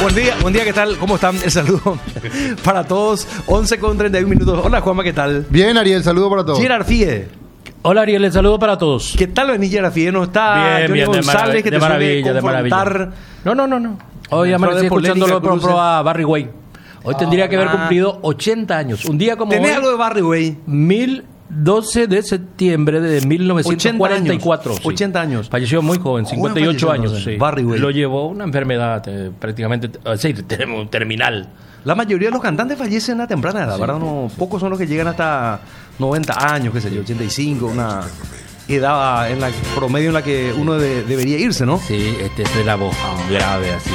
Buen día, ¿qué tal? ¿Cómo están? El saludo para todos. 11:31. Hola, Juanma, ¿qué tal? Bien, Ariel, saludo para todos. Gerard Fie. Hola, Ariel, el saludo para todos. ¿Qué tal venís, Gerard Fie? ¿No está Bien, Johnny bien, González, que te suele de confrontar? No. Hoy amanecí escuchándolo por a Barry Way. Hoy tendría que haber cumplido 80 años. Un día como ¿Tenés hoy, algo de Barry Way? 12 de septiembre de 1944. 80 años. Falleció muy joven, 58 falleció, años. entonces, Sí. Barry Way. Lo llevó una enfermedad prácticamente terminal. La mayoría de los cantantes fallecen a temprana edad, ¿verdad? No, pocos son los que llegan hasta 90 años, qué sé yo, 85, una edad en la promedio en la que uno debería irse, ¿no? Sí, es la voz grave, así.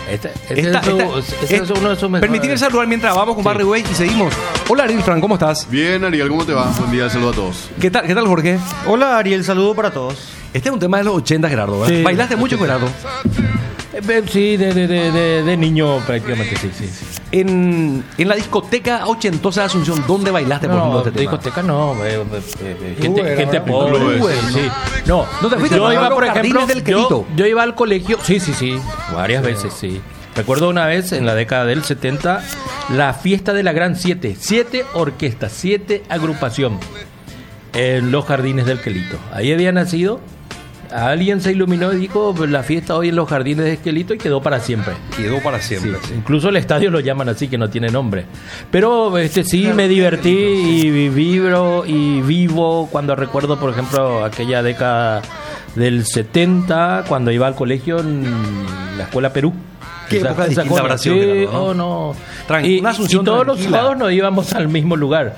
Es uno de sus mejores. Permitime saludar mientras vamos con Barry Way y seguimos. Hola, Ariel Fran, ¿cómo estás? Bien, Ariel, ¿cómo te va? Buen día, saludo a todos. ¿Qué tal, Jorge? Hola, Ariel, saludo para todos. Este es un tema de los 80, Gerardo, ¿verdad? Sí. ¿Bailaste mucho, Gerardo? Sí, de niño prácticamente, sí. En la discoteca ochentosa de Asunción, ¿dónde bailaste, por ejemplo, este tema? Discoteca no, gente pobre. Clubes. Sí. No, ¿No te fuiste yo a iba, los por ejemplo, jardines del Quelito? yo iba al colegio, sí, varias veces, sí. Recuerdo una vez, en la década del 70, la fiesta de la Gran 7, 7 orquestas, 7 agrupación, en los jardines del Quelito. Ahí había nacido. Alguien se iluminó y dijo, la fiesta hoy en los jardines de Esquelito, y quedó para siempre. Quedó para siempre. Sí. Incluso el estadio lo llaman así, que no tiene nombre. Pero sí, me divertí y vivo cuando recuerdo, por ejemplo, aquella década del 70, cuando iba al colegio en la Escuela Perú. Qué época distinta habrá sido, sí, Gerardo, ¿no? Una Asunción y todos los tranquila. sábados nos íbamos al mismo lugar.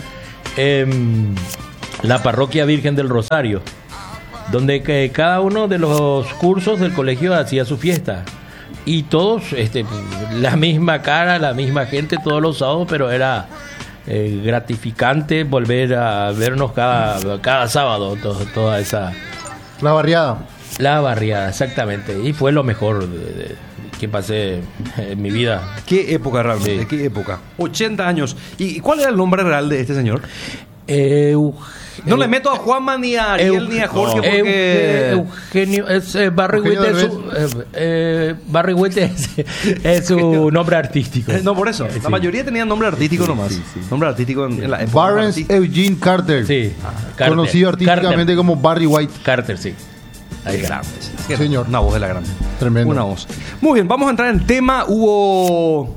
La Parroquia Virgen del Rosario, donde cada uno de los cursos del colegio hacía su fiesta. Y todos, la misma cara, la misma gente todos los sábados, pero era gratificante volver a vernos cada sábado, toda esa... La barriada. La barriada, exactamente. Y fue lo mejor que pasé en mi vida. Qué época realmente, Sí. qué época. 80 años. ¿Y cuál era el nombre real de este señor? No le meto a Juanma ni a Ariel ni a Jorge porque... Eugenio, Barry Eugenio Barry White es su nombre artístico. No, por eso. Sí. La mayoría tenían nombre artístico nomás. sí. Nombre artístico en la época. Barnes Eugene Carter. Sí. Carter. Conocido artísticamente como Barry White. Carter, sí. Qué grande. Sí, Señor. Una voz de la grande. Tremendo. Una voz. Muy bien, vamos a entrar en tema. Hubo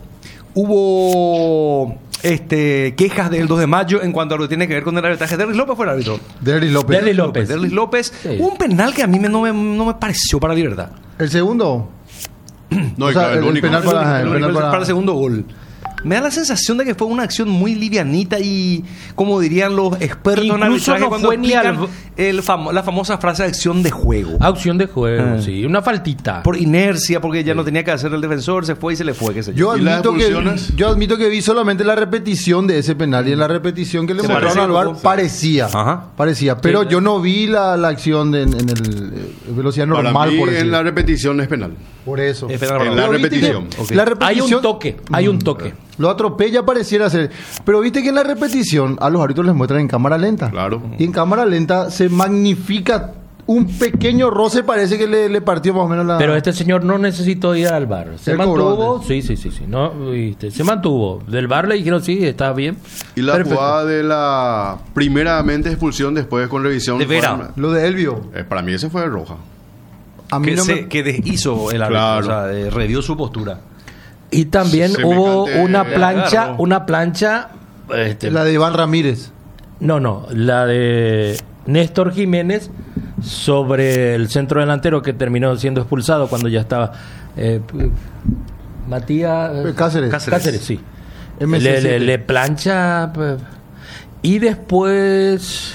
quejas del 2 de mayo en cuanto a lo que tiene que ver con el arbitraje. Derlis López fue el árbitro. Derlis López. Derlis López. Sí. Un penal que a mí no me pareció para libertad. El segundo. No, O sea, el único. penal para- El el único. penal Para el segundo gol. Me da la sensación de que fue una acción muy livianita y, como dirían los expertos en Incluso arbitraje, no cuando fue ni explican la famosa frase de acción de juego. Acción de juego, Ah. sí. Una faltita. Por inercia, porque ya no tenía que hacer el defensor, se fue y se le fue, qué sé yo. ¿Y las expulsiones? Yo admito que vi solamente la repetición de ese penal, y en la repetición que le Se mostraron parecía al un VAR poco. parecía. Ajá. Parecía. Pero Sí. yo no vi la acción en el velocidad Para normal, mí, por decir. en la repetición es penal. Por eso. Es penal, En la Pero viste que repetición. Ok. La Hay repetición. un toque. Lo atropella, pareciera ser. Pero viste que en la repetición a los árbitros les muestran en cámara lenta. Claro. Y en cámara lenta se magnifica un pequeño roce, parece que le partió más o menos la... Pero este señor no necesitó ir al bar. Se Él mantuvo. cobró Sí. No, ¿viste? Se mantuvo. Del bar le dijeron, sí, está bien. Y la Perfecto. jugada de la primeramente expulsión, después con revisión. De Vera. Lo de Elvio. Para mí ese fue roja. A mí Que deshizo el árbitro, Claro. o sea, revió su postura. Y también hubo Semejante- una plancha. La de Iván Ramírez. No, la de Néstor Jiménez sobre el centro delantero que terminó siendo expulsado cuando ya estaba Matías Cáceres. sí. MCC. Le plancha y después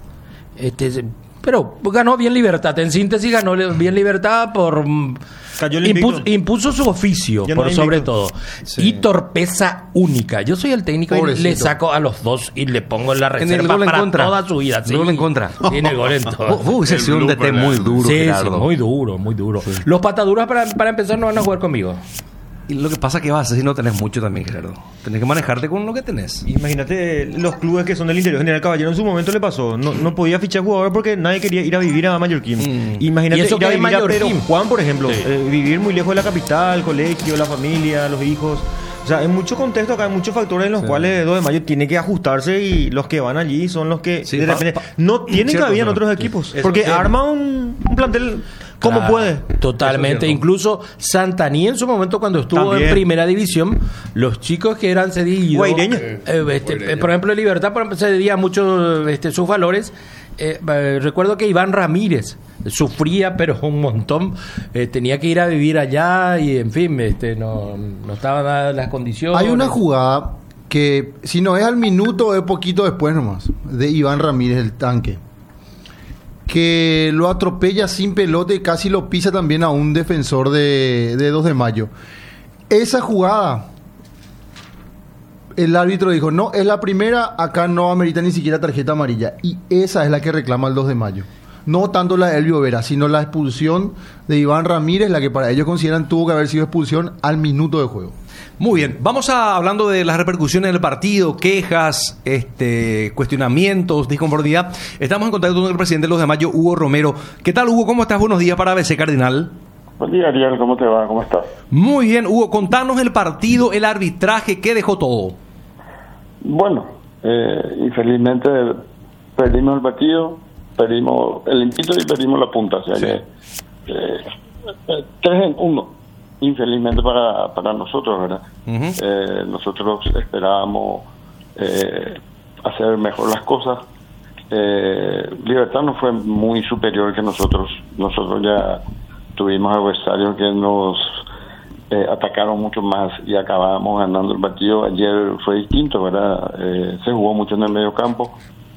pero ganó bien Libertad. En síntesis, ganó bien Libertad por Cayó el invicto. impuso su oficio Ya no por hay sobre invicto. todo. Sí. Y torpeza única. Yo soy el técnico Pobrecito. y le saco a los dos y le pongo en la En el reserva gol en para contra. toda su vida. El gol en contra. Sí, en el gol en todo. Ese ha sido un DT muy duro, Sí, Gerardo. muy duro. Los pataduras para empezar no van a jugar conmigo. Y lo que pasa que vas a hacer si no tenés mucho también, Gerardo. Tenés que manejarte con lo que tenés. Imagínate los clubes que son del interior. General Caballero en su momento le pasó. No podía fichar jugadores porque nadie quería ir a vivir a Mallorquín. Imagínate ¿Y eso ir a que es vivir a Pedro Mallorquín? Juan, por ejemplo. Sí. Vivir muy lejos de la capital, el colegio, la familia, los hijos. O sea, hay mucho contexto acá, hay muchos factores en los cuales 2 de mayo tiene que ajustarse y los que van allí son los que Sí, de repente no tienen cierto, cabida en sí. otros equipos. Eso Porque sí. arma un plantel como Claro, puede. Totalmente. Eso es cierto. Incluso Santaní en su momento cuando estuvo También. en primera división, los chicos que eran cedidos, Guaireña. por ejemplo, en Libertad por ejemplo, cedía mucho sus valores. Recuerdo que Iván Ramírez sufría, pero un montón. Tenía que ir a vivir allá y, en fin, no estaban dadas las condiciones. Hay una jugada que, si no es al minuto, es poquito después nomás, de Iván Ramírez, el tanque, que lo atropella sin pelota y casi lo pisa también a un defensor de 2 de mayo. Esa jugada, el árbitro dijo, no, es la primera, acá no amerita ni siquiera tarjeta amarilla. Y esa es la que reclama el 2 de mayo. No tanto la de Elvio Vera, sino la expulsión de Iván Ramírez, la que para ellos consideran tuvo que haber sido expulsión al minuto de juego. Muy bien, vamos a hablando de las repercusiones del partido, quejas, cuestionamientos, disconformidad. Estamos en contacto con el presidente de los de Mayo, Hugo Romero. ¿Qué tal, Hugo? ¿Cómo estás? Buenos días para ABC Cardinal. Buen día, Ariel. ¿Cómo te va? ¿Cómo estás? Muy bien, Hugo, contanos el partido, el arbitraje, ¿qué dejó todo? Bueno, infelizmente perdimos el partido, perdimos el invito y perdimos la punta. O sea que 3-1, infelizmente para nosotros, ¿verdad? Nosotros esperábamos hacer mejor las cosas. Libertad no fue muy superior que nosotros. Nosotros ya tuvimos adversarios que nos atacaron mucho más y acabamos ganando el partido. Ayer fue distinto, ¿verdad? Se jugó mucho en el medio campo.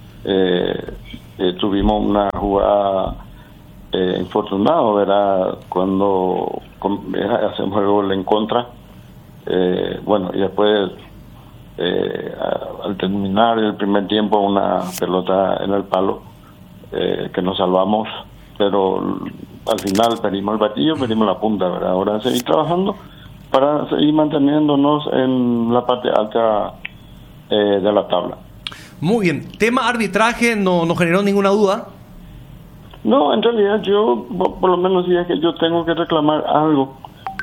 Tuvimos una jugada infortunada, ¿verdad? Cuando hacemos el gol en contra. Bueno, y después, al terminar el primer tiempo, una pelota en el palo que nos salvamos, pero al final perdimos el partido, perdimos la punta, ¿verdad? Ahora seguir trabajando para seguir manteniéndonos en la parte alta de la tabla. Muy bien, tema arbitraje no generó ninguna duda. No, en realidad yo, por lo menos si es que yo tengo que reclamar algo,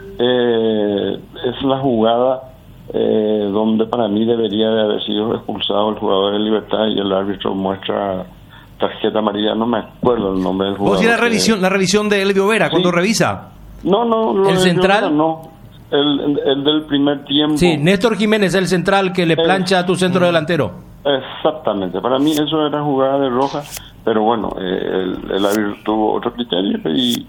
es la jugada donde para mí debería de haber sido expulsado el jugador de Libertad y el árbitro muestra tarjeta amarilla, no me acuerdo el nombre del jugador. ¿Vos sí la revisión de Elvio Vera cuando Sí. revisa? No, lo ¿El de central? Lloreda no, el del primer tiempo. Sí, Néstor Jiménez, el central que le plancha a tu centro delantero. Exactamente, para mí eso era jugada de roja, pero bueno, el árbitro tuvo otro criterio y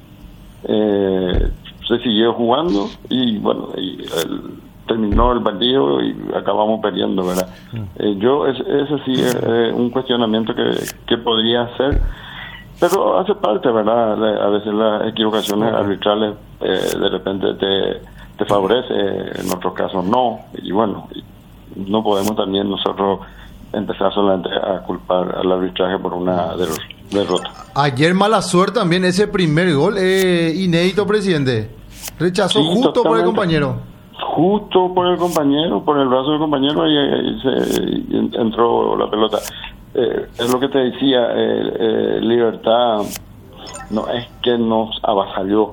se siguió jugando y bueno, terminó el partido y acabamos perdiendo, ¿verdad? Ese sí es un cuestionamiento que podría hacer, pero hace parte, ¿verdad? A veces las equivocaciones arbitrales de repente te favorece, en otros casos no, y bueno, no podemos también nosotros empezar solamente a culpar al arbitraje por una derrota. Ayer mala suerte también, ese primer gol, inédito, presidente. Rechazó Sí, justo por el totalmente. compañero. Justo por el compañero, por el brazo del compañero, y se entró la pelota. Es lo que te decía, Libertad no es que nos avasalló.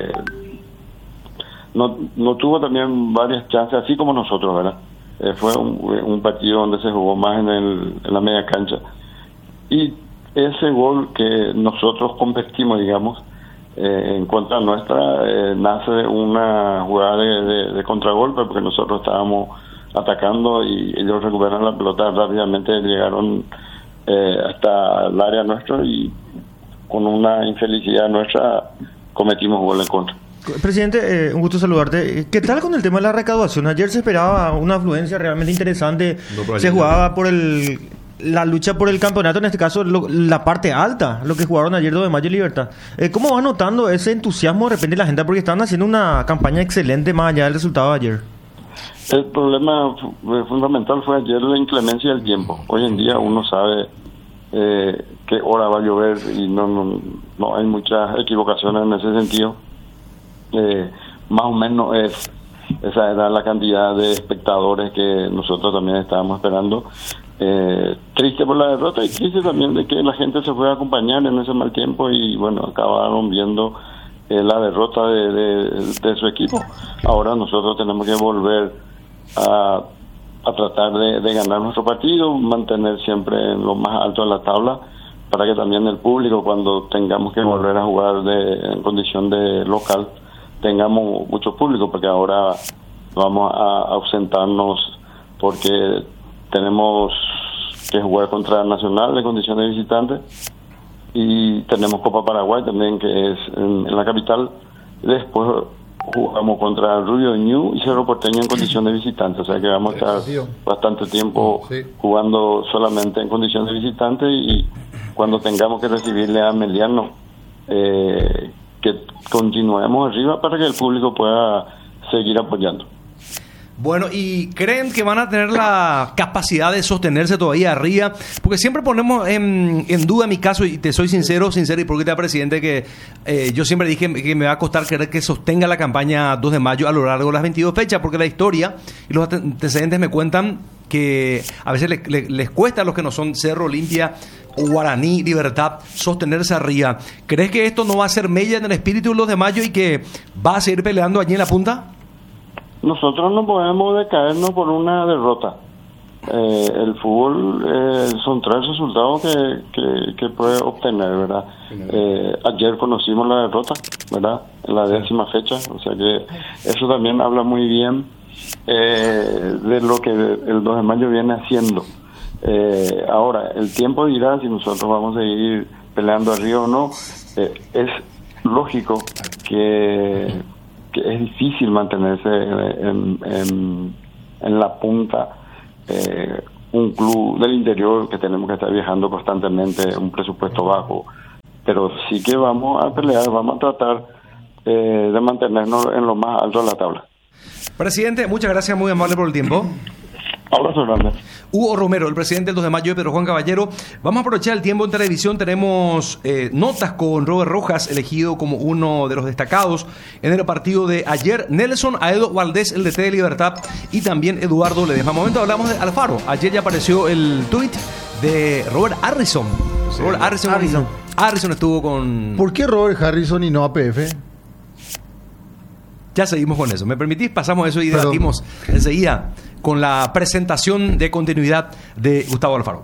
No tuvo también varias chances, así como nosotros, ¿verdad? Fue un partido donde se jugó más en la media cancha. Y ese gol que nosotros competimos, digamos, en contra nuestra, nace de una jugada de contragolpe, porque nosotros estábamos atacando y ellos recuperan la pelota rápidamente, llegaron hasta el área nuestro y con una infelicidad nuestra cometimos gol en contra. Presidente, un gusto saludarte. ¿Qué tal con el tema de la recaudación? Ayer se esperaba una afluencia realmente interesante. Se jugaba por la lucha por el campeonato, en este caso la parte alta, lo que jugaron ayer 2 de mayo y Libertad. ¿Cómo vas notando ese entusiasmo de repente de la gente? Porque estaban haciendo una campaña excelente más allá del resultado de ayer. El problema fundamental fue ayer la inclemencia del tiempo. Hoy en día uno sabe qué hora va a llover y no hay muchas equivocaciones en ese sentido. Más o menos es esa era la cantidad de espectadores que nosotros también estábamos esperando. Triste por la derrota y triste también de que la gente se fue a acompañar en ese mal tiempo y bueno, acabaron viendo la derrota de su equipo. Ahora nosotros tenemos que volver a tratar de ganar nuestro partido, mantener siempre en lo más alto de la tabla, para que también el público, cuando tengamos que volver a jugar en condición de local, tengamos mucho público, porque ahora vamos a ausentarnos porque tenemos que jugar contra Nacional en condición de visitante y tenemos Copa Paraguay también, que es en la capital. Después jugamos contra Rubio Ñu y Cerro Porteño en condición de visitante, o sea que vamos a estar bastante tiempo jugando solamente en condición de visitante, y cuando tengamos que recibirle a Meliano, que continuemos arriba para que el público pueda seguir apoyando. Bueno, ¿y creen que van a tener la capacidad de sostenerse todavía arriba? Porque siempre ponemos en duda, en mi caso, y te soy sincero, y porque te presidente, que yo siempre dije que me va a costar creer que sostenga la campaña 2 de mayo a lo largo de las 22 fechas, porque la historia y los antecedentes me cuentan que a veces les cuesta a los que no son Cerro, Olimpia, Guaraní, Libertad, sostenerse arriba. ¿Crees que esto no va a ser mella en el espíritu del 2 de mayo y que va a seguir peleando allí en la punta? Nosotros no podemos decaernos por una derrota. El fútbol son 3 resultados que puede obtener, ¿verdad? Ayer conocimos la derrota, ¿verdad? En la 10ª fecha, o sea que eso también habla muy bien de lo que el 2 de mayo viene haciendo. Ahora, el tiempo dirá si nosotros vamos a seguir peleando arriba o no. Es lógico que es difícil mantenerse en la punta, un club del interior que tenemos que estar viajando constantemente, un presupuesto bajo, pero sí que vamos a pelear, vamos a tratar de mantenernos en lo más alto de la tabla. Presidente, muchas gracias, muy amable por el tiempo. Abrazo grande. Hugo Romero, el presidente del 2 de mayo, Pedro Juan Caballero. Vamos a aprovechar el tiempo en televisión. Tenemos notas con Robert Rojas, elegido como uno de los destacados en el partido de ayer. Nelson Aedo Valdés, el DT de Libertad, y también Eduardo Ledesma. Momento hablamos de Alfaro. Ayer ya apareció el tuit de Robert Harrison. Sí, Robert Harrison estuvo con... ¿Por qué Robert Harrison y no APF? Ya seguimos con eso. ¿Me permitís? Pasamos eso y debatimos enseguida con la presentación de continuidad de Gustavo Alfaro.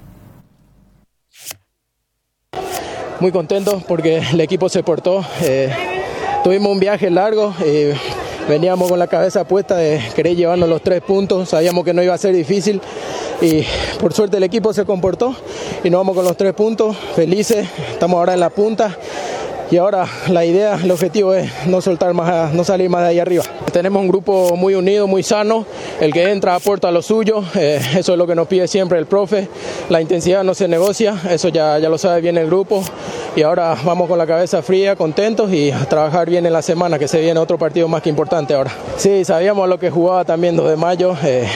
Muy contentos porque el equipo se portó. Tuvimos un viaje largo. Veníamos con la cabeza puesta de querer llevarnos los 3 puntos. Sabíamos que no iba a ser difícil. Y por suerte el equipo se comportó y nos vamos con los 3 puntos. Felices. Estamos ahora en la punta. Y ahora la idea, el objetivo es no salir más de ahí arriba. Tenemos un grupo muy unido, muy sano. El que entra aporta lo suyo. Eso es lo que nos pide siempre el profe. La intensidad no se negocia. Eso ya lo sabe bien el grupo. Y ahora vamos con la cabeza fría, contentos y a trabajar bien en la semana, que se viene otro partido más que importante ahora. Sí, sabíamos lo que jugaba también 2 de mayo.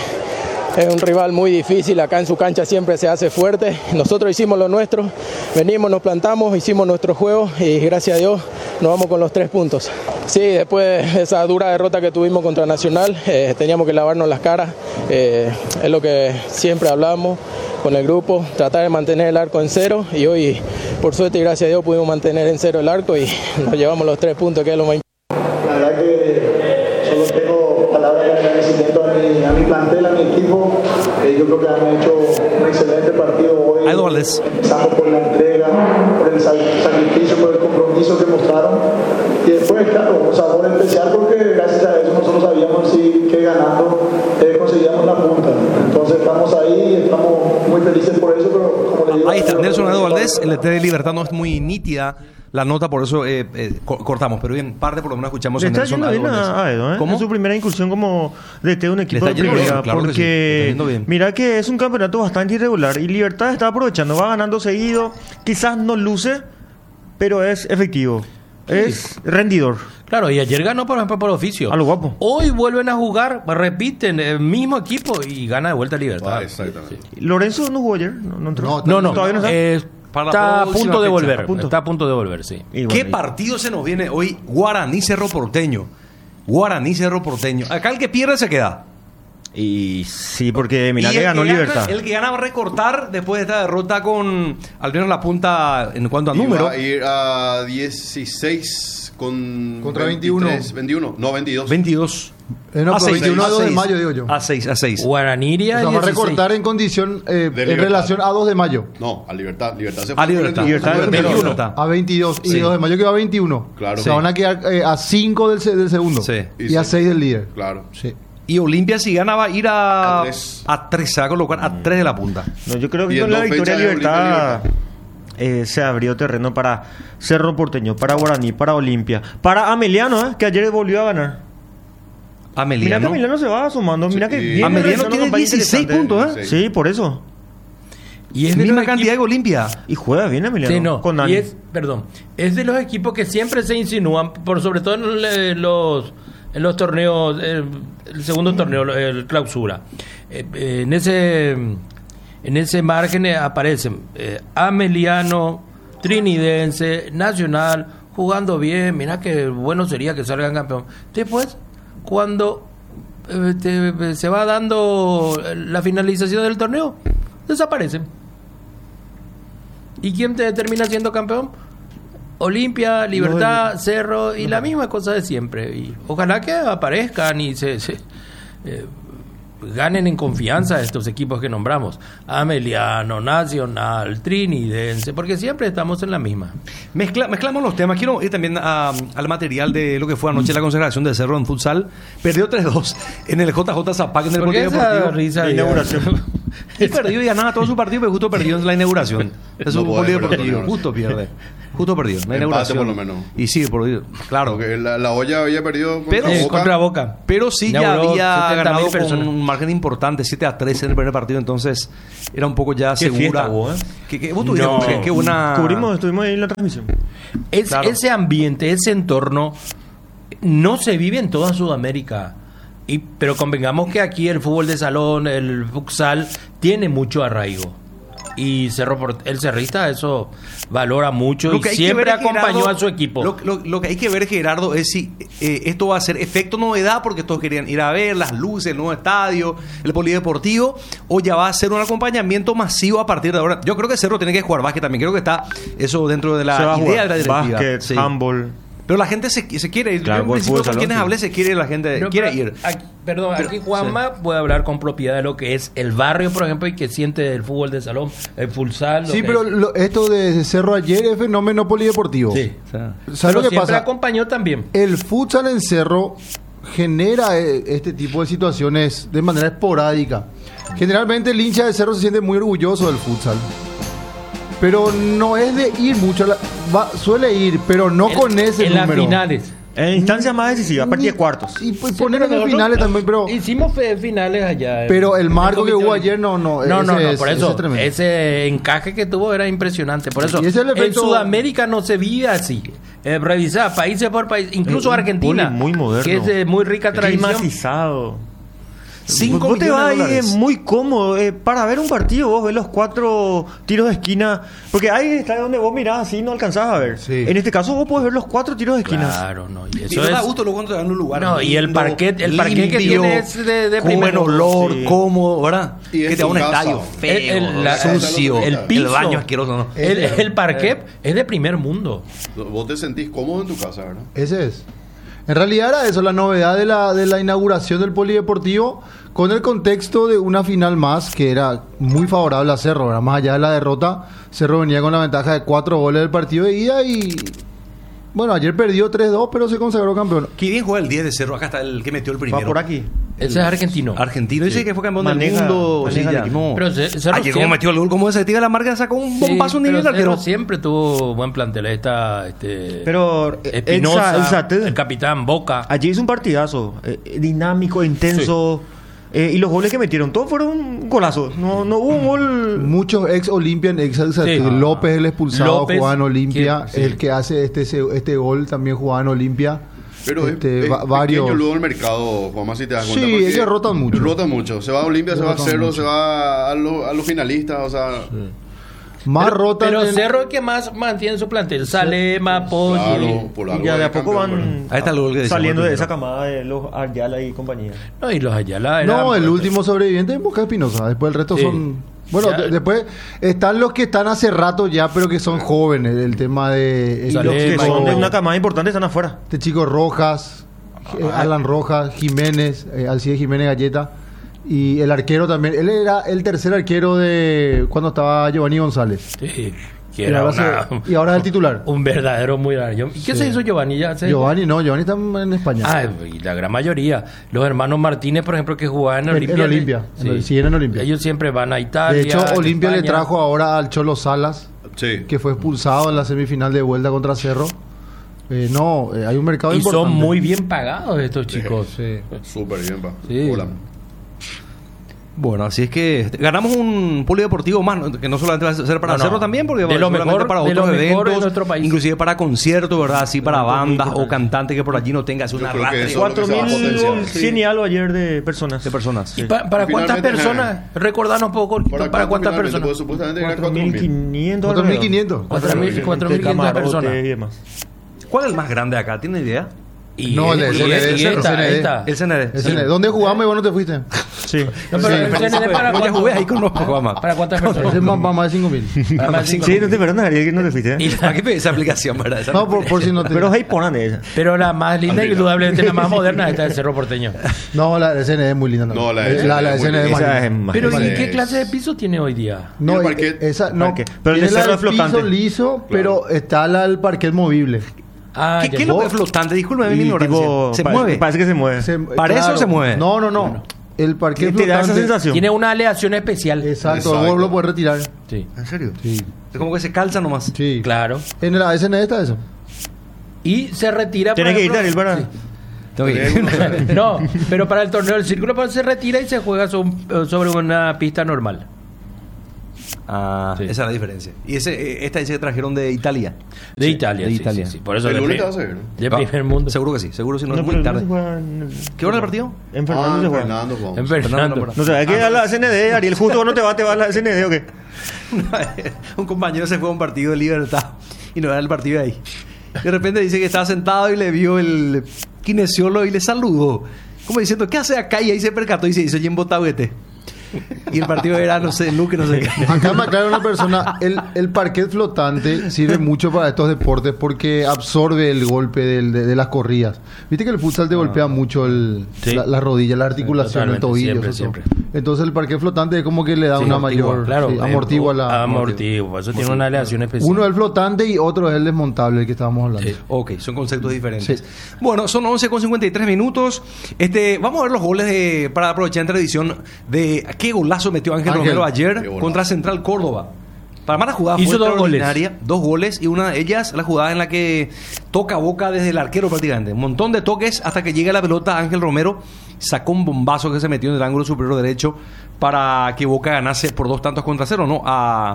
Es un rival muy difícil, acá en su cancha siempre se hace fuerte. Nosotros hicimos lo nuestro, venimos, nos plantamos, hicimos nuestro juego y gracias a Dios nos vamos con los 3 puntos. Sí, después de esa dura derrota que tuvimos contra Nacional, teníamos que lavarnos las caras. Es lo que siempre hablamos con el grupo, tratar de mantener el arco en 0 y hoy, por suerte y gracias a Dios, pudimos mantener en 0 el arco y nos llevamos los 3 puntos, que es lo más importante. La verdad que solo tengo palabras de agradecimiento a mi plantel, a mi equipo. Yo creo que han hecho un excelente partido hoy. Empezando por la entrega, por el sacrificio, por el compromiso que mostraron. Y después, claro, un sabor especial porque gracias a eso nosotros sabíamos que ganando conseguíamos la punta. Entonces estamos ahí, estamos muy felices por eso, pero como le digo... Ahí está, Nelson Aedo Valdés, el DT de Libertad. No es muy nítida la nota, por eso cortamos, pero bien, parte por lo menos escuchamos a Nelson Aedo Valdés. ¿Cómo? En su primera incursión como DT de un equipo de primera, claro, porque sí, mira que es un campeonato bastante irregular y Libertad está aprovechando, va ganando seguido, quizás no luce, pero es efectivo, es rendidor. Claro, y ayer ganó, por ejemplo, por oficio. A lo guapo. Hoy vuelven a jugar, repiten el mismo equipo y gana de vuelta Libertad. Exactamente. Sí. Lorenzo no jugó ayer, no entró. No, todavía no está. Está a punto de volver. Está a punto de volver, sí. ¿Qué partido se nos viene hoy? Guaraní Cerro Porteño. Guaraní Cerro Porteño. Acá el que pierde se queda. Y sí, porque mira Y que el ganó Libertad. El que gana va a recortar después de esta derrota con al menos la punta en cuanto a número. Va a ir a 16 con Contra 23, 21. No, 22. 22. No, A pero seis, 21 a a 2 de seis. mayo, digo yo. A 6, a 6. Guaraniria. O sea, va a 16. recortar en condición, en Libertad. relación a 2 de mayo. No, a Libertad. Libertad se A fue. Libertad. Libertad, 21 está. A 22. Sí. Y 2 de mayo que va a 21. Claro. Se van a quedar a 5 del segundo. Sí. Y a 6 del líder. Claro. Sí. Y Olimpia si gana va a ir a A tres. a 3, se va a colocar a 3 de la punta. No, yo creo Y que en con la dos victoria de fechas de Libertad se abrió terreno para Cerro Porteño, para Guaraní, para Olimpia, para Ameliano, que ayer volvió a ganar. Mira que Ameliano. Ameliano se va sumando. Mira que Sí. viene Ameliano realizando tiene campaña 16 interesante. puntos, ¿eh? Sí, por eso. Y es de Misma los cantidad equipos- que Olimpia. Y juega bien Emiliano. Sí, no. Con Y Nani. es de los equipos que siempre se insinúan, por sobre todo en los torneos, el segundo torneo, el clausura. En ese margen aparecen Ameliano, Trinidense, Nacional, jugando bien. Mira que bueno sería que salgan campeón. Después, cuando se va dando la finalización del torneo, desaparecen. ¿Y quién te termina siendo campeón? Olimpia, Libertad, Cerro y la misma cosa de siempre. Y ojalá que aparezcan y se ganen en confianza estos equipos que nombramos. Ameliano, Nacional, Trinidense, porque siempre estamos en la misma. Mezclamos los temas. Quiero ir también al material de lo que fue anoche la consagración de Cerro en futsal. Perdió 3-2 en el JJ Zapac en el ¿Por qué Polideportivo. esa risa? La inauguración. Y perdió y ganaba todo su partido, pero justo perdió en la inauguración. Es No un puede polideportivo. perder. Justo pierde. Justo perdió. La Empate, inauguración. por lo menos. Y sí, claro. Porque la olla había perdido contra Pero- Boca. Contra Boca. Pero sí ya Inauguró había 70.000 ganado con personas. un margen importante, 7-3 en el primer partido, entonces era un poco ya Qué segura. fiesta hubo, ¿eh? Vos tuviste, No. qué buena. Estuvimos ahí en la transmisión. Claro. Ese ambiente, ese entorno, no se vive en toda Sudamérica. Pero convengamos que aquí el fútbol de salón, el futsal, tiene mucho arraigo. Y el cerrista eso valora mucho Lo y que hay que siempre ver es, acompañó Gerardo, a su equipo. Lo que hay que ver, Gerardo, es si esto va a ser efecto novedad porque todos querían ir a ver las luces, el nuevo estadio, el polideportivo, o ya va a ser un acompañamiento masivo a partir de ahora. Yo creo que Cerro tiene que jugar básquet también. Creo que está eso dentro de Se va la a idea jugar de la directiva. básquet, Sí. handball. Pero la gente se quiere ir. Claro, Yo, en por principio, fútbol con salón, quienes sí. hablé, se quiere la gente No, quiere pero ir. aquí Juanma puede hablar con propiedad de lo que es el barrio, por ejemplo, y que siente el fútbol de salón, el futsal. Sí, pero esto de Cerro ayer es fenómeno polideportivo. Sí. O sea, ¿Sabes Pero lo que siempre pasa? acompañó también. El futsal en Cerro genera este tipo de situaciones de manera esporádica. Generalmente el hincha de Cerro se siente muy orgulloso del futsal. Pero no es de ir mucho. Suele ir, pero no con ese en número. las finales. En instancias más decisivas, a partir de cuartos. Y pues poner en los finales también, pero... Hicimos finales allá. Pero el marco que hubo Comité ayer no, No, por ese eso. es tremendo. Ese encaje que tuvo era impresionante. Por eso, Y ese es el en efecto- Sudamérica no se vive así. Revisar países por país, incluso Un Argentina, vóley muy moderno. que es de muy rica tradición. Climatizado. 5 Vos te vas ahí millones de dólares. muy cómodo. Para ver un partido, vos ves los 4 tiros de esquina. Porque ahí está donde vos mirás así no alcanzás a ver. Sí. En este caso, vos podés ver los 4 tiros de esquina. Claro, no. Y Y eso no da es. gusto luego cuando te dan un lugar. No, y el lindo, parquet que limpio, tiene es de con primer buen mundo, olor, sí. cómodo, ¿verdad? Y Que es te da un tu casa. estadio feo, sucio, el piso, baño asqueroso, ¿no? El parquet es de primer mundo. Vos te sentís cómodo en tu casa, ¿verdad? Ese es. En realidad era eso, la novedad de la inauguración del polideportivo con el contexto de una final más que era muy favorable a Cerro, ¿verdad? Más allá de la derrota, Cerro venía con la ventaja de 4 goles del partido de ida y... Bueno, ayer perdió 3-2, pero se consagró campeón. Qué bien juega el 10 de Cerro. Acá está el que metió el primero. Va por aquí. Ese es argentino. Argentino. Dice que fue campeón del Maneja- mundo. maneja Sí, el ya. equipo. No. Pero Cerro Ayer como siempre- metió el gol, como se tira la marca, sacó un bombazo, un pero nivel Cerro arquero. siempre tuvo buen plantel. Ahí está Pero Espinosa, el el capitán Boca. allí hizo un partidazo. Dinámico, intenso. Y los goles que metieron, todos fueron golazos. No hubo un gol. Muchos ex Olympian, ex Sí. López el expulsado, López, jugaba en Olimpia, sí. el que hace este gol también jugaba en Olimpia. Pero es varios. pequeño luego el mercado, Juanma, si te das cuenta. Sí, porque ellos rotan mucho. Rotan mucho. Se va a Olimpia, se va a Rotan Cerro, mucho. se va a los finalistas, o sea... Más rotan Pero en- Cerro es que más mantiene su plantel. Salema, Poggi. Claro, por algo Y ya de a es poco campeón, van Ahí está el gol que decíamos saliendo de primero. esa camada de los Ayala y compañía. No, y los Ayala eran- No, el último sobreviviente es Boca Espinosa. Después el resto Sí. son. Bueno, Ya. después están los que están hace rato ya, pero que son jóvenes. El tema de. Y Salema, los que son de y- una camada importante están afuera. Este chico Rojas, Alan Rojas, Jiménez, Alcides Jiménez Galleta. Y el arquero también. Él era el tercer arquero de cuando estaba Giovanni González. Sí, que Y era ahora, una- y ahora es el titular. un verdadero muy raro. ¿Y qué se hizo Giovanni? ¿Ya se- Giovanni está en España. Ah, y la gran mayoría. Los hermanos Martínez, por ejemplo, que jugaban en Olimpia. En Olimpia. Siguen en Olimpia. Ellos siempre van a Italia. De hecho, Olimpia le España. trajo ahora al Cholo Salas, Sí. que fue expulsado en la semifinal de vuelta contra Cerro. Hay un mercado Y importante. son muy bien pagados estos chicos. Súper bien, pa. Sí. Hola. Bueno, así es que ganamos un polideportivo más, ¿no? Que no solamente va a ser para No, no. Cerro también, porque De va lo seguramente mejor- para de otros lo mejor eventos, en nuestro país. inclusive para conciertos, ¿verdad? Así para bandas o cantantes que por allí no tengas una creo que rastre eso- lo que se va a potenciar. 4.100 y algo ayer de personas. de personas. ¿Y para cuántas Finalmente, personas? Recordanos un poco, ¿para cuántas finalmente, personas? pues, supuestamente eran 4.000. 4.500. 4.500. 4.500 personas. Y demás. ¿Cuál es el más grande acá? ¿Tiene idea? Y, No, el de y- CND, y Cerro, esta, CND. esta. El CND. Ese, ¿dónde jugamos y vos no te fuiste? Sí. No, pero el CND para Yo ya jugué ahí con los ¿Para Pogama. cuántas Ese es personas? más de 5.000. Para más de cinco. Sí, no te perdonas, Ariel, que no te fuiste. ¿eh? Y la- ¿A qué pedí esa aplicación, verdad? Esa No, por si no te. Pero hay ponan de ella. Pero la más linda, Amiga. indudablemente la más moderna, esta del Cerro Porteño. No, la SND es muy linda. No, la SND SND es muy linda. Esa es más. Pero Vale. ¿y qué clase de piso tiene hoy día? No, ¿Y el parquet? esa no. Parquet. Pero el Tiene de la Cerro del es flotante. piso liso, pero está el parquet movible. Ah, ¿Qué ya. es lo que es flotante? Disculpe mi Y ignorancia. tipo, ¿Se parece- mueve? Parece que se mueve. ¿Parece o se mueve? No. El parquet Te da esa flotante. sensación. Tiene una aleación especial. Exacto, Exacto. vos lo puedes retirar. Sí, ¿En serio? Sí. Es como que se calza nomás. Sí. claro. En la SND está eso. Y se retira. Tienes por que irte, ejemplo- Ariel, para. Tengo que ir. No, pero para el torneo del círculo pues, se retira y se juega sobre una pista normal. Ah, Sí. esa es la diferencia. Y esta dice que trajeron de Italia. De Italia, de sí, Italia. sí, sí. Por eso El de lunes pri- te vas a ver, ¿no? de Ah, primer mundo. Seguro que sí, seguro si no, es No, muy pero no tarde. se juega en- ¿Qué hora es el partido? En Fernando se juega. Fernando, vamos. En Fernando. No sé, hay que ir a la SND, Ariel. Justo cuando te vas a la SND o qué. Un compañero se fue a un partido de Libertad y no era el partido de ahí. De repente dice que estaba sentado y le vio el kinesiólogo y le saludó. Como diciendo, ¿qué hace acá? Y ahí se percató y se hizo Jimbo Tahuete. Y el partido era, no sé, Luque, no sé qué. Acá me aclara una persona, el parquet flotante sirve mucho para estos deportes porque absorbe el golpe de las corridas. Viste que el futsal te golpea mucho Sí. la rodilla, la articulación, el Totalmente, tobillo. siempre, eso. siempre. Entonces el parquet flotante es como que le da Sí, una amortigua, mayor... claro, sí, amortigua la... amortigua. Eso tiene una aleación especial. Uno es el flotante y otro es el desmontable, el que estábamos hablando. Sí. Ok, son conceptos diferentes. Sí. Bueno, son 11:53 minutos. Vamos a ver los goles para aprovechar en televisión de qué golazo metió Ángel Ángel. Romero Qué ayer golazo. contra Central Córdoba. Para mí la jugada Hizo fue dos extraordinaria, 2 goles y una de ellas la jugada en la que toca boca desde el arquero prácticamente. Un montón de toques hasta que llega la pelota. Ángel Romero sacó un bombazo que se metió en el ángulo superior derecho para que Boca ganase por 2-0, ¿no?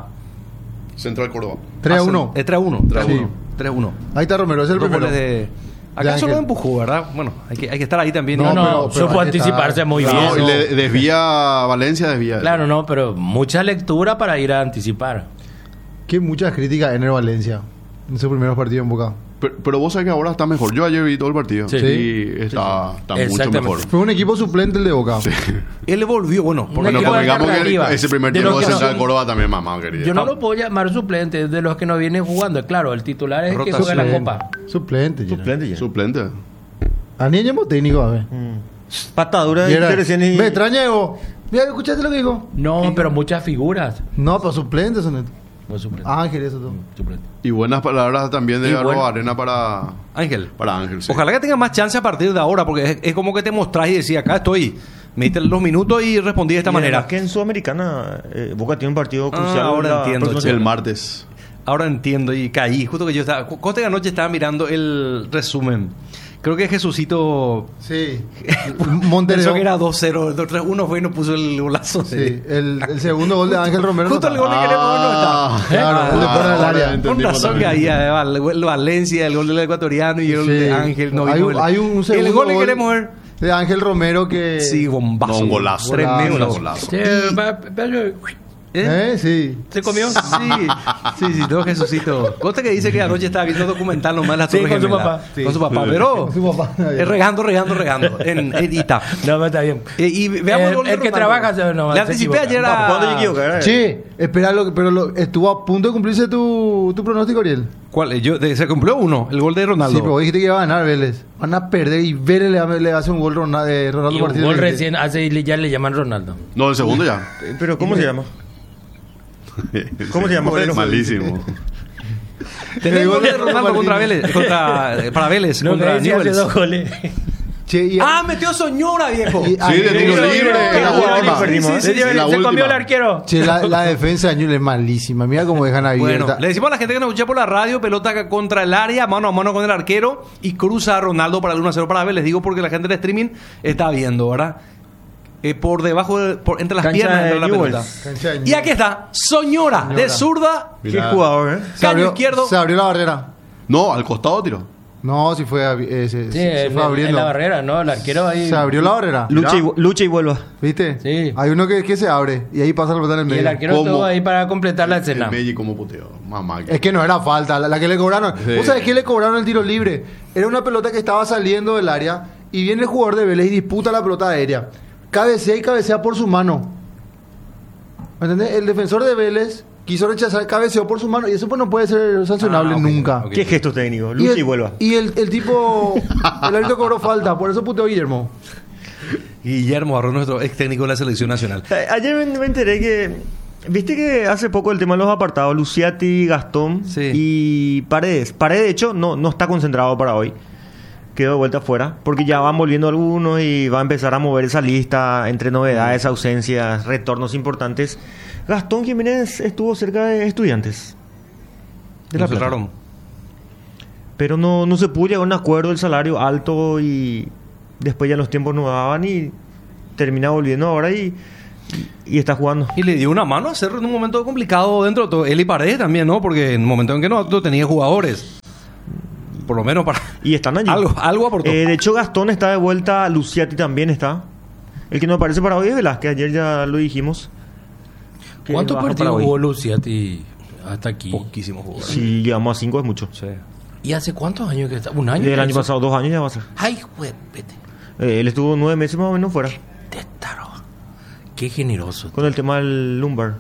Central Córdoba. 3-1. 3-1. 3-1. 3-1. Ahí está Romero, es el Dos primero. goles de... Acá De solo Ángel. empujó, ¿verdad? Bueno, hay que estar ahí también. No, No, pero supo hay que anticiparse estar- muy Claro. bien. No, y le desvía Valencia, desvía. Claro, no, pero mucha lectura para ir a anticipar. Que muchas críticas en el Valencia. En sus primeros partidos en Boca. Pero vos sabés que ahora está mejor. Yo ayer vi todo el partido. Sí. Y está mucho Exactamente. mejor. Fue un equipo suplente el de Boca. Él volvió, bueno, Una porque Bueno, equipo convengamos que alternativa. ese primer De tiempo los de que Central no- Córdoba también, mamá, querida. Yo no lo puedo llamar suplente, de los que no vienen jugando. Claro, el titular es el que juega la Copa. Suplente. Gerard. Suplente ya. Suplente. A ni llamo técnico, a ver. Patadura de Gerard, interacción y... Me extraña, Evo. Mira, ¿escuchaste lo que dijo? No, pero muchas figuras. No, pero suplentes son estos. No suplente. Ángel, eso todo. Suplente. Y buenas palabras también de Y Álvaro bueno. Arena para Ángel. Ángel. Sí. Ojalá que tenga más chance a partir de ahora, porque es como que te mostrás y decís, acá estoy. Me diste los minutos y respondí de esta Y manera. además que en Sudamericana Boca tiene un partido crucial. ahora la entiendo, próxima che. El semana. martes. Ahora entiendo y caí. Justo que yo estaba... Costa que anoche estaba mirando el resumen. Creo que Jesucito... Sí. Pensó Monterrey. que era 2-0. 3-1 fue y no puso el golazo. Sí, el segundo gol de Ángel Romero. Justo no el gol está. que queremos no está. Claro, el de fuera del área. Con entendimos razón que también. había el Valencia, el gol del ecuatoriano y el Sí. de Ángel. No hay, vimos hay un segundo el gol que queremos ver. de Ángel Romero que... Sí, bombazo. No, un golazo. Tremendo. Golazo. Sí, Sí. ¿Se comió? Sí, tengo Jesucito. Consta que dice que anoche estaba viendo documental nomás las Torres con su Gemelas. papá. Con su papá, pero Con su papá. regando en Ita. No, pero está bien. Y veamos el gol de el que Ronaldo. trabaja no, Le se anticipé equivoca. ayer ¿Cuándo yo a... equivoqué? Che, espera, estuvo a punto de cumplirse tu pronóstico, Ariel. ¿Cuál? Se cumplió uno, el gol de Ronaldo. Sí, pero vos dijiste que iba a ganar Vélez. Van a perder y Vélez le hace un gol Ronaldo Y un Martínez. gol recién ya le llaman Ronaldo. No, el segundo ya. Pero ¿cómo se llama? ¿Cómo se llama? Pedro? Malísimo. Tenés el gol de Ronaldo contra Vélez, para Vélez, No, contra que decía hace Newell's. 2 goles. Che, y Metió Soñora, viejo. y- Sí, de tiro libre. En la última. perdimos, ¿eh? Se la comió última. el arquero. Che, la defensa de Newell's es malísima. Mira cómo dejan abierta. Bueno, le decimos a la gente que nos escucha por la radio, pelota contra el área, mano a mano con el arquero y cruza a Ronaldo para el 1-0 para Vélez. Digo porque la gente del streaming está viendo, ¿verdad? Por debajo, entre las Cancha piernas de de la Newell's. pelota. Cancha de Y Newell's. aquí está, Soñora, de zurda, Qué Mirá. jugador, ¿eh? caño izquierdo. Se abrió la barrera. No, al costado tiró. No, si fue, Sí, se en fue abriendo. la barrera, ¿no? El arquero ahí. Se abrió la barrera. Lucha y vuelva. ¿Viste? Sí. Hay uno que se abre y ahí pasa la pelota en el Y medio. el arquero ¿Cómo? estuvo ahí para completar la El escena. Belli como puteó. Mamá. Es que no era falta, la que le cobraron. Sí. ¿Vos sabés qué le cobraron el tiro libre? Era una pelota que estaba saliendo del área y viene el jugador de Vélez y disputa la pelota aérea. Cabecea y cabecea por su mano. ¿Me entendés? El defensor de Vélez quiso rechazar, cabeceó por su mano y eso pues no puede ser sancionable Ok, nunca. ok. Qué gesto técnico. Y Lucha el, y vuelva. y el tipo, el árbitro cobró falta, por eso puteó Guillermo. Guillermo Barrón, nuestro ex técnico de la selección nacional. Ayer me enteré que... Viste que hace poco el tema de los apartados, Luciati, Gastón Sí. y Paredes. Paredes, de hecho, no está concentrado para hoy. Quedó de vuelta afuera, porque ya van volviendo algunos y va a empezar a mover esa lista entre novedades, ausencias, retornos importantes. Gastón Jiménez estuvo cerca de Estudiantes. De La Lo Plata. cerraron. Pero no se pudo llegar a un acuerdo, el salario alto y después ya los tiempos no daban y termina volviendo ahora y está jugando. Y le dio una mano a Cerro en un momento complicado dentro de todo. Él y Paredes también, ¿no? Porque en un momento en que no tenía jugadores. Por lo menos para... Y están allí. Algo aportó. De hecho, Gastón está de vuelta, Luciati también está. El que no aparece para hoy es Velázquez, ayer ya lo dijimos. Que ¿Cuántos baja para partidos hoy. jugó Luciati hasta aquí? Poquísimos jugadores. Si llegamos a 5 es mucho. Sí. ¿Y hace cuántos años que está? ¿Un año? Del año pasado, 2 años ya va a ser. Ay, güey, vete. Él estuvo 9 meses más o menos fuera. Tétaro. Qué generoso. Con el tema del lumbar.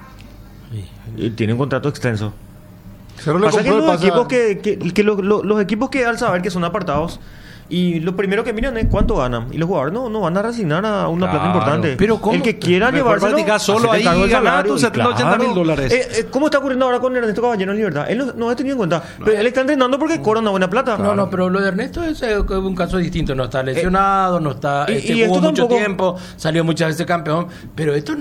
Sí. Y tiene un contrato extenso. Cerro le Pasa que compró el los pase equipos a- que los equipos que al saber que son apartados y lo primero que miran es cuánto ganan y los jugadores no van a resignar a una Claro. plata importante. Pero ¿cómo? el que quiera Mejor llevárselo practicar solo hacete ahí cargo y del ganar salario, tus 70, 80 mil dólares. ¿Cómo está ocurriendo ahora con Ernesto Caballero en Libertad? Él no ha tenido en cuenta. Pero él está entrenando porque cobra una buena plata. No, pero lo de Ernesto es un caso distinto. No está lesionado, no está. y Jugó esto mucho tampoco- tiempo, salió muchas veces campeón. Pero esto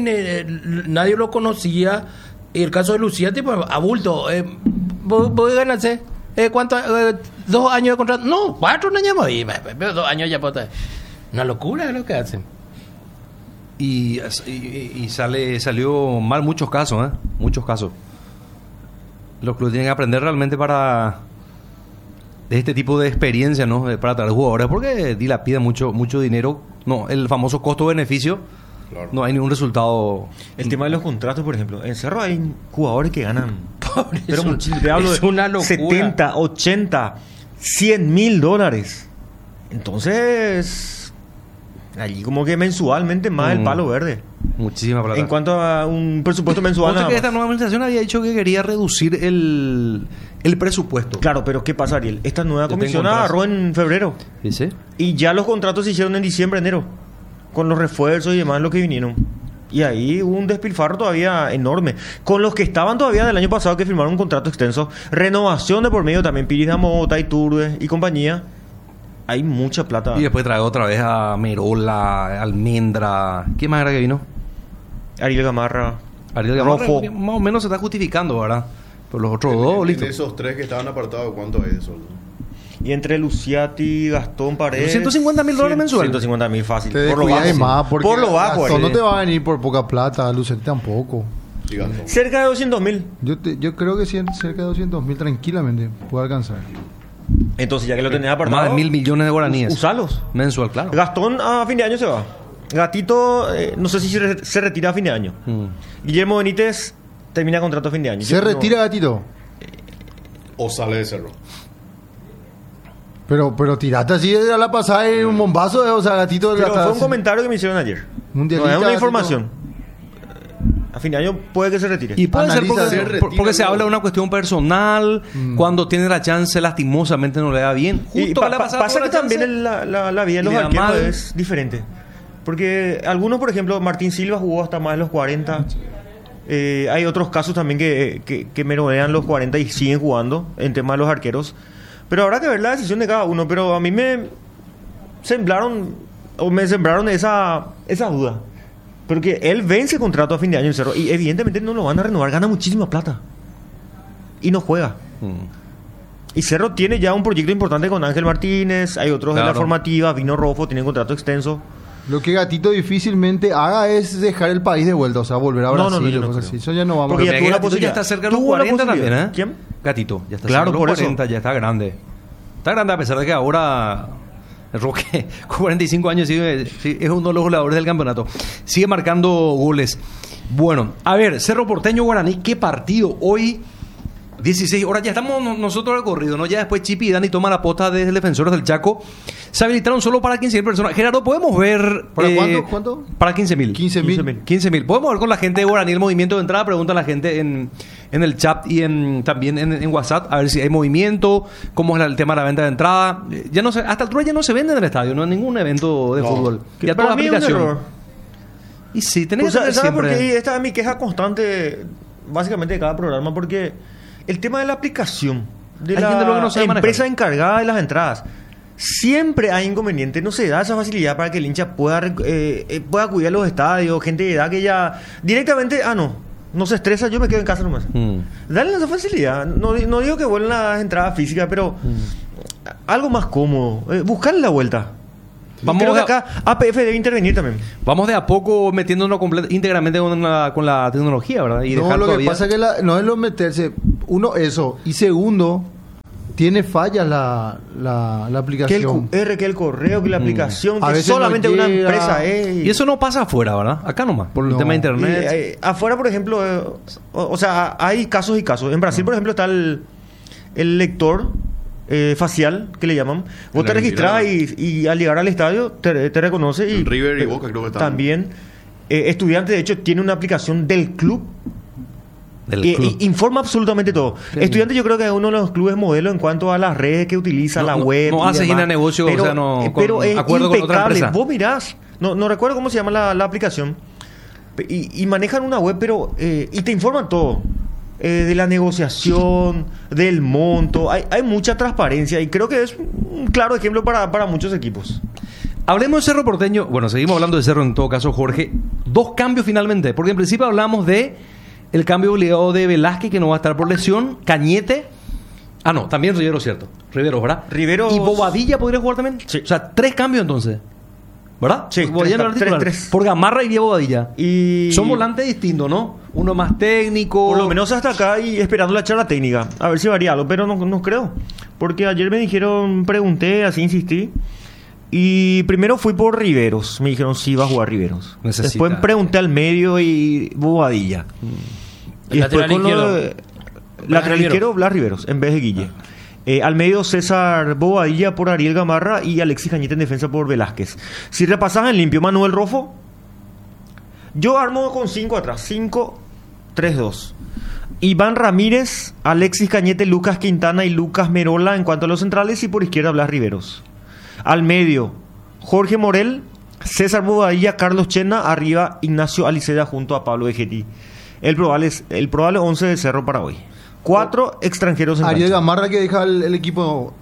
nadie lo conocía. Y el caso de Luciati, pues, abulto. ¿Vos ganarse? ¿Cuánto? ¿2 años de contrato? No, 4 años más. Pero 2 años ya puede. Una locura es lo que hacen. Y salió mal muchos casos, ¿eh? Muchos casos. Los clubes tienen que aprender realmente de este tipo de experiencia, ¿no? Para traer jugadores, porque dilapida mucho dinero. No, el famoso costo-beneficio. Claro. No hay ningún resultado. El tema de los contratos, por ejemplo. En Cerro hay jugadores que ganan. Pobre, Pero es muchísimo. Te hablo es de una locura. 70, 80, 100 mil dólares. Entonces, allí como que mensualmente más el palo verde. Muchísima plata. En cuanto a un presupuesto mensual. Conste nada que más. esta nueva administración había dicho que quería reducir el presupuesto. Claro, pero ¿qué pasa, Ariel? Esta nueva Yo comisión tengo agarró en febrero. ¿Sí? Y ya los contratos se hicieron en diciembre, enero. Con los refuerzos y demás lo que vinieron. Y ahí hubo un despilfarro todavía enorme. Con los que estaban todavía del año pasado que firmaron un contrato extenso. Renovación de por medio también. Piris Damota, Iturbe y compañía. Hay mucha plata. Y después trae otra vez a Merola, Almendra. ¿Quién más era que vino? Ariel Gamarra. Ariel Gamarra, Rojo. que más o menos se está justificando, ¿verdad? Pero los otros dos, listo. De esos 3 que estaban apartados, ¿cuánto es de sueldo? Y entre Luciati, Gastón, Paredes... 150.000 dólares mensual. 150.000 fácil. Te Por lo descuidas bajo. más porque Por lo bajo. Gastón no Ariel. te va a venir por poca plata, Lucete tampoco. Sí, Gastón. Cerca de 200.000. Yo creo que cerca de 200.000 tranquilamente puede alcanzar. Entonces, ya que lo tenés apartado... Más de 1.000 millones de guaraníes. Usalos. Mensual, claro. Gastón a fin de año se va. Gatito, no sé si se retira a fin de año. Guillermo Benítez termina contrato a fin de año. ¿Se retira Gatito? O sale de Cerro. Pero tirate así a la pasada en un bombazo, o sea, Gatito... Pero fue un comentario que me hicieron ayer. No es una información. A fin de año puede que se retire. Y puede ser porque se habla de una cuestión personal, cuando tiene la chance, lastimosamente no le da bien. Justo pasa que también la vida de los arqueros es diferente. Porque algunos, por ejemplo, Martín Silva jugó hasta más de los 40. Hay otros casos también que merodean los 40 y siguen jugando en tema de los arqueros. Pero habrá que ver la decisión de cada uno. Pero a mí me sembraron esa duda. Porque él vence contrato a fin de año en Cerro y evidentemente no lo van a renovar, gana muchísima plata y no juega. Y Cerro tiene ya un proyecto importante con Ángel Martínez, hay otros de la formativa, Vino Rofo, tienen contrato extenso. Lo que Gatito difícilmente haga es dejar el país de vuelta, o sea, volver a Brasil. No, así. Eso ya no vamos porque a ver. Gatito ya está cerca de los 40 también, ¿eh? ¿Quién? Gatito, ya está cerca de los 40, ya está grande. Está grande a pesar de que ahora... Roque, con 45 años, sí, es uno de los goleadores del campeonato. Sigue marcando goles. Bueno, a ver, Cerro Porteño Guaraní, ¿qué partido? Hoy, 16 horas, ya estamos nosotros al corrido, ¿no? Ya después Chipi y Dani toman la posta de Defensores del Chaco. Se habilitaron solo para 15.000 personas. Gerardo, ¿podemos ver... ¿Para cuánto? Para 15.000. 15.000. ¿Podemos ver con la gente de Guaraní el movimiento de entrada? Pregunta la gente en el chat y también en WhatsApp, a ver si hay movimiento, cómo es el tema de la venta de entrada. Ya no sé, hasta altura ya no se vende en el estadio, no hay ningún evento de fútbol. Ya toda la aplicación. Es un error. Y sí, tenés que saber siempre. Porque esta es mi queja constante, básicamente de cada programa, porque el tema de la aplicación de la empresa encargada de las entradas, siempre hay inconvenientes, no se da esa facilidad para que el hincha pueda acudir a los estadios, gente de edad que ya directamente, no se estresa, yo me quedo en casa nomás. Dale esa facilidad, no digo que vuelvan las entradas físicas, pero algo más cómodo, buscarle la vuelta. Vamos creo que acá APF debe intervenir también. Vamos de a poco metiéndonos íntegramente con la tecnología, ¿verdad? Y no, lo que pasa es que no es lo meterse, uno, eso, y segundo, tiene fallas la aplicación. Que el correo, que la aplicación, que solamente una empresa es. Y eso no pasa afuera, ¿verdad? Acá nomás, por el tema de internet. Afuera, por ejemplo, o sea, hay casos y casos. En Brasil, por ejemplo, está el lector facial, que le llaman. Vos te registrás y al llegar al estadio te reconoce. Y River y Boca creo que también. Estudiante, de hecho, tiene una aplicación del club. Informa absolutamente todo. Estudiante yo creo que es uno de los clubes modelo en cuanto a las redes que utiliza, la web. No hace gira negocio, pero, o sea, no pero es acuerdo impecable. Con otra empresa. Vos mirás, no recuerdo cómo se llama la aplicación, y manejan una web, pero y te informan todo. De la negociación, del monto. Hay mucha transparencia y creo que es un claro ejemplo para muchos equipos. Hablemos de Cerro Porteño. Bueno, seguimos hablando de Cerro en todo caso, Jorge. 2 cambios finalmente, porque en principio hablamos de el cambio obligado de Velázquez, que no va a estar por lesión. Cañete. No, también Riveros, ¿cierto? Riveros, ¿verdad? Riveros. ¿Y Bobadilla podría jugar también? Sí. O sea, 3 cambios entonces. ¿Verdad? Sí, tres. Por Gamarra iría Bobadilla. Y son volantes distintos, ¿no? Uno más técnico. Por lo menos hasta acá y esperando la charla técnica. A ver si varía algo, pero no creo. Porque ayer me dijeron, pregunté, así insistí. Y primero fui por Riveros. Me dijeron sí va a jugar Riveros. Después pregunté al medio y Bobadilla. Y después con lateral izquierdo Blas Riveros en vez de Guille. Al medio César Bobadilla por Ariel Gamarra y Alexis Cañete en defensa por Velázquez. Si repasas en limpio, Manuel Rofo, yo armo con 5 atrás, 5-3-2. Iván Ramírez, Alexis Cañete, Lucas Quintana y Lucas Merola en cuanto a los centrales, y por izquierda Blas Riveros. Al medio Jorge Morel, César Bobadilla, Carlos Chena, arriba Ignacio Aliceda junto a Pablo Vegetti. El probable 11 de Cerro para hoy. 4 extranjeros en Ariel Gamarra, que deja el equipo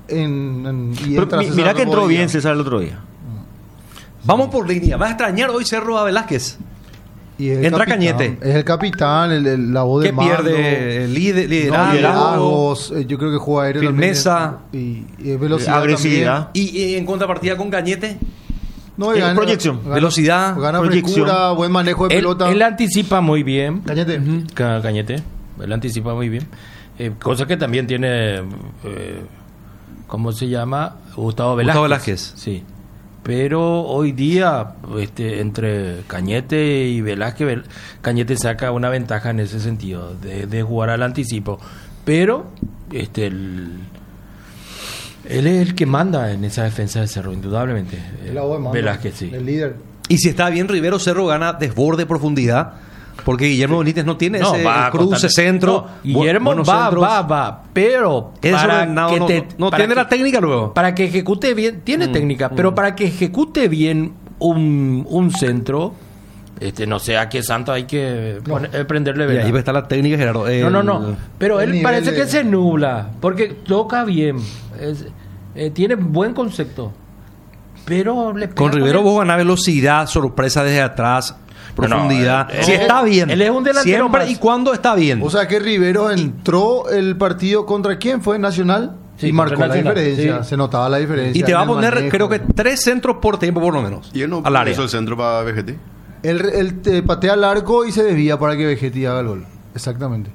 mira que entró bien César el otro día. Vamos por línea. ¿Va a extrañar hoy Cerro a Velázquez? Entra capitán, Cañete. Es el capitán, la voz de mando. ¿Qué pierde? Liderazgos. Yo creo que juega aéreo firmeza también. Y velocidad, agresividad. ¿Y en contrapartida con Cañete? No, proyección. Velocidad. Gana frescura, buen manejo de pelota. Él anticipa muy bien. Cañete. Cañete. Él anticipa muy bien. Cosa que también tiene... ¿cómo se llama? Gustavo Velázquez. Sí. Pero hoy día, entre Cañete y Velázquez, Cañete saca una ventaja en ese sentido, de jugar al anticipo. Pero él es el que manda en esa defensa de Cerro, indudablemente. Velázquez, sí. El líder. Y si está bien Rivero, Cerro gana desborde, profundidad. Porque Guillermo Benítez no tiene ese cruce centro. Guillermo va, pero no tiene la técnica luego. Para que ejecute bien, tiene técnica, pero para que ejecute bien un centro, no sé a qué santo hay que prenderle vela. Y ahí está la técnica, Gerardo. No. Pero él parece que se nubla, porque toca bien. Tiene buen concepto. Pero con Rivero vos ganás velocidad, sorpresa desde atrás, profundidad. Si está bien. Él es un delantero siempre más. Y cuando está bien. O sea que Rivero entró el partido contra quién fue, Nacional, sí, y marcó la diferencia. Sí. Se notaba la diferencia. Y te va a poner, creo que 3 centros por tiempo por lo menos. ¿Y él no al área. hizo el centro para Vegetti? Él te patea al arco y se desvía para que Vegetti haga el gol. Exactamente.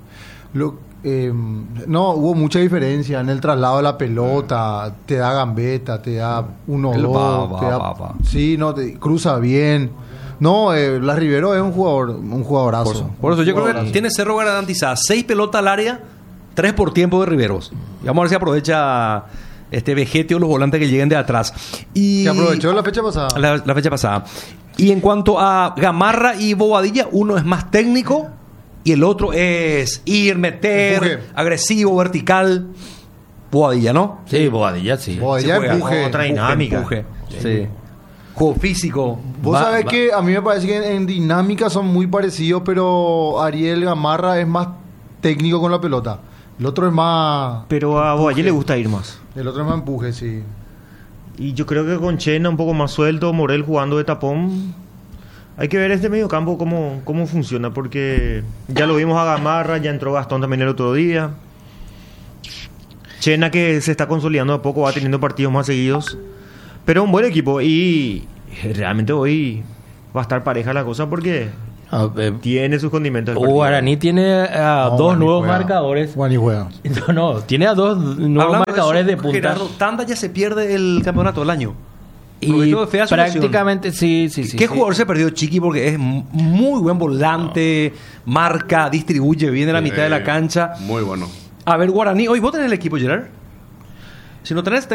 No, hubo mucha diferencia en el traslado de la pelota. Te da gambeta, te da 1-2. Sí, no, te cruza bien. No, la Rivero es un jugadorazo. Por eso yo creo que tiene Cerro garantizada 6 pelotas al área, 3 por tiempo de Riveros. Y vamos a ver si aprovecha Vegetti o los volantes que lleguen de atrás. Y se aprovechó la fecha pasada. La fecha pasada. Y en cuanto a Gamarra y Bobadilla, uno es más técnico y el otro es meter, agresivo, vertical. Bobadilla, ¿no? Sí, Bobadilla, sí. Bobadilla empuje. Otra dinámica. Sí. Juego físico. Vos sabés que a mí me parece que en dinámica son muy parecidos, pero Ariel Gamarra es más técnico con la pelota. El otro es más... Pero a Bobadilla le gusta ir más. El otro es más empuje, sí. Y yo creo que con Chena un poco más suelto, Morel jugando de tapón. Hay que ver este mediocampo cómo funciona, porque ya lo vimos a Gamarra, ya entró Gastón también el otro día. Chena, que se está consolidando a poco, va teniendo partidos más seguidos. Pero un buen equipo y realmente hoy va a estar pareja la cosa porque tiene sus condimentos. Guaraní tiene dos nuevos marcadores. Guaraní juega. No, tiene a dos nuevos marcadores de punta. Gerardo, Tanda ya se pierde el campeonato del año. Y prácticamente, sí. ¿Qué jugador se perdió, Chiqui? Porque es muy buen volante, marca, distribuye bien en la mitad de la cancha. Muy bueno. A ver, Guaraní, hoy vos tenés el equipo, Gerard. Si no tenés,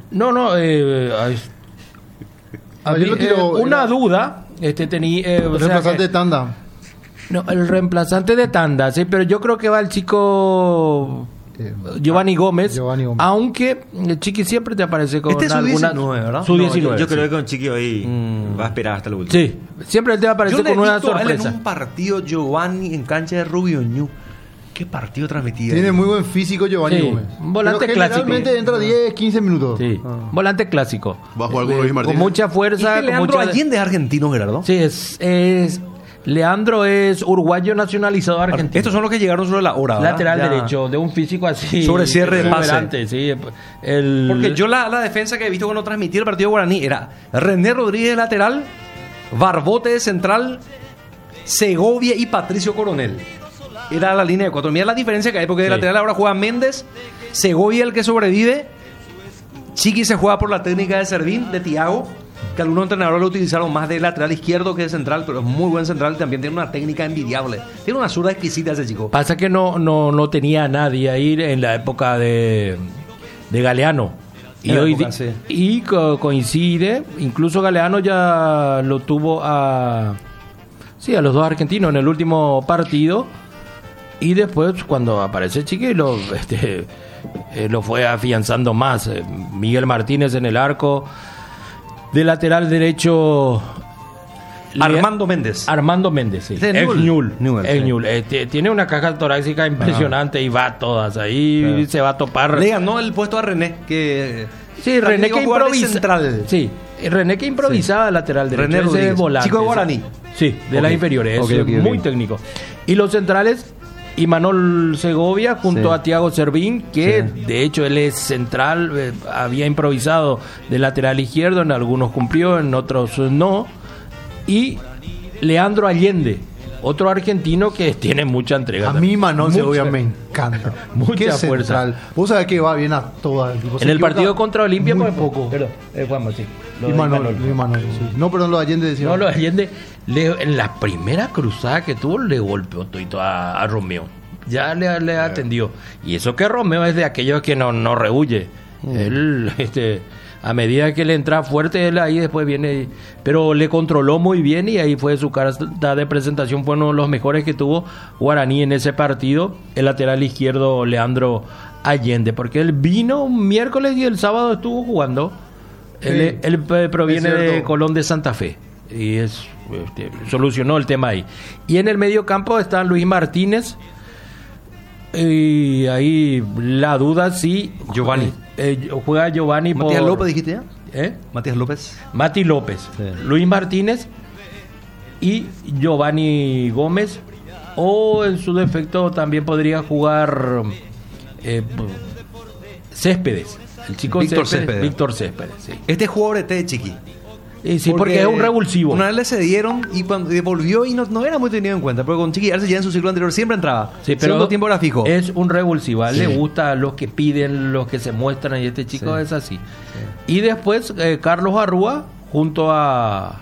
una duda. Tenía. El reemplazante de Tanda. No, el reemplazante de Tanda, sí, pero yo creo que va el chico Giovanni Gómez. Aunque el Chiqui siempre te aparece con es alguna. Su 19, ¿verdad? Su 19. Yo creo que con Chiqui hoy va a esperar hasta el último. Sí, siempre te va a aparecer con una sorpresa. En un partido, Giovanni en cancha de Rubio Ñu. ¿Qué partido transmitido? Tiene muy buen físico Giovanni Gómez. Un volante clásico. Generalmente entra 10, 15 minutos. Sí. Volante clásico. Va a jugar con Luis Martínez. Con mucha fuerza. ¿Y Leandro Allende es argentino, Gerardo? Sí, es Leandro es uruguayo nacionalizado argentino. Estos son los que llegaron sobre la hora, ¿verdad? Lateral derecho, de un físico así. Sobre cierre de pase. Sí. Porque yo la defensa que he visto cuando transmití el partido Guaraní era René Rodríguez de lateral, Barbote de central, Segovia y Patricio Coronel. Era la línea de 4. Mira la diferencia que hay, porque de lateral ahora juega Méndez, Segovia el que sobrevive, Chiqui se juega por la técnica de Servín, de Thiago, que algunos entrenadores lo utilizaron más de lateral izquierdo que de central, pero es muy buen central, también tiene una técnica envidiable. Tiene una zurda exquisita ese chico. Pasa que no tenía nadie ahí en la época de Galeano. Y coincide, incluso Galeano ya lo tuvo a los dos argentinos en el último partido. Y después, cuando aparece Chiqui, lo fue afianzando más. Miguel Martínez en el arco. De lateral derecho... Armando Méndez, sí. Tiene una caja torácica impresionante y va a todas. Ahí se va a topar. Le ganó el puesto a René, que... Sí, René que improvisa. Sí, René que improvisaba lateral derecho. René Rodríguez, volante, chico de Guaraní. Sí, de las inferiores. Muy técnico. Y los centrales... Y Manol Segovia junto a Thiago Servín, que de hecho él es central, había improvisado de lateral izquierdo, en algunos cumplió, en otros no. Y Leandro Allende, otro argentino que tiene mucha entrega. A mí Manol Segovia me encanta. Mucha fuerza. Vos sabés que va bien a todas. En el partido contra Olimpia, pues poco. Perdón, Juanma, sí. Lo Y de Manuel, Imanol. sí. No, perdón, los Allende decía. No, los Allende, en la primera cruzada que tuvo, le golpeó todo a Romeo. Ya le atendió. Y eso que Romeo es de aquellos que no rehuye. Él, a medida que le entra fuerte, él ahí después viene. Pero le controló muy bien y ahí fue su carta de presentación. Fue uno de los mejores que tuvo Guaraní en ese partido. El lateral izquierdo, Leandro Allende. Porque él vino un miércoles y el sábado estuvo jugando. Sí, Él proviene es cierto. de Colón de Santa Fe y solucionó el tema ahí. Y en el medio campo está Luis Martínez y ahí la duda sí Giovanni. juega Giovanni Matías por López, dijiste ya. ¿Eh? Matías López. Mati López, Sí. Luis Martínez y Giovanni Gómez, o en su defecto también podría jugar Céspedes, el chico Víctor Céspedes. Víctor Céspedes, sí. Este jugador de Chiqui. Y sí, porque es un revulsivo. Una vez le cedieron y cuando volvió y no era muy tenido en cuenta. Pero con Chiqui Arce ya en su ciclo anterior siempre entraba. Sí, pero Segundo tiempo era fijo. es un revulsivo. A él Sí. le gusta los que piden, los que se muestran, y este chico Sí. es así. Y después Carlos Arrúa junto a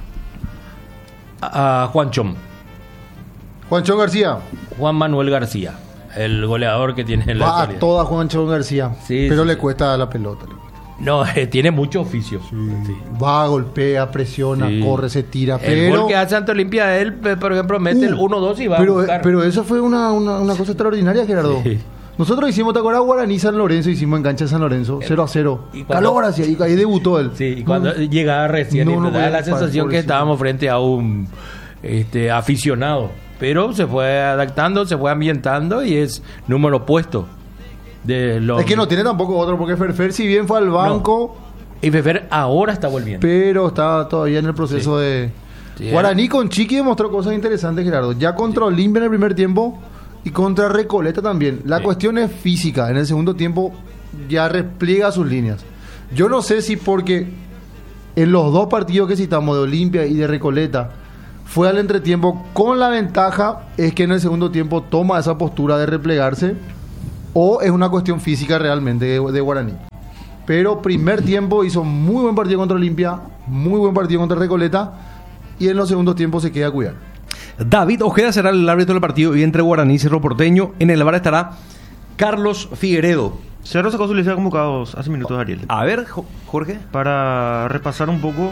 Juanchón, Juanchón García. Juan Manuel García, el goleador que tiene en la Va a actualidad. toda Juanchón García. Sí, pero sí, le sí. cuesta la pelota. No, tiene mucho oficio. Sí. Va, golpea, presiona, Sí. corre, se tira. El Pero, gol que hace ante Olimpia, él, por ejemplo, mete el 1-2 y va a buscar. pero eso fue una cosa extraordinaria, Gerardo. Sí. Nosotros hicimos, ¿te acuerdas? Guaraní San Lorenzo, hicimos en cancha de San Lorenzo, 0-0. y cuando- Carlos García, y ahí debutó él. Sí, y cuando llegaba recién, No, y no me da podía la jugar, sensación que pobrecito. estábamos frente a un aficionado. Pero se fue adaptando, se fue ambientando y es número puesto. De los... Es que no tiene tampoco otro, porque Ferfer, si bien fue al banco, Y Fefer ahora está volviendo. pero está todavía en el proceso de... Sí, Guaraní con Chiqui demostró cosas interesantes, Gerardo. Ya contra Olimpia en el primer tiempo y contra Recoleta también. La Sí. cuestión es física. En el segundo tiempo ya repliega sus líneas. Yo no sé si porque en los dos partidos que citamos de Olimpia y de Recoleta fue al entretiempo con la ventaja, es que en el segundo tiempo toma esa postura de replegarse, o es una cuestión física realmente de Guaraní. Pero primer tiempo hizo muy buen partido contra Olimpia, muy buen partido contra Recoleta, y en los segundos tiempos se queda a cuidar. David Ojeda será el árbitro del partido y entre Guaraní y Cerro Porteño. En el VAR estará Carlos Figueredo. Cerro sacó su lista de convocados hace minutos, Ariel. A ver, Jorge. Para repasar un poco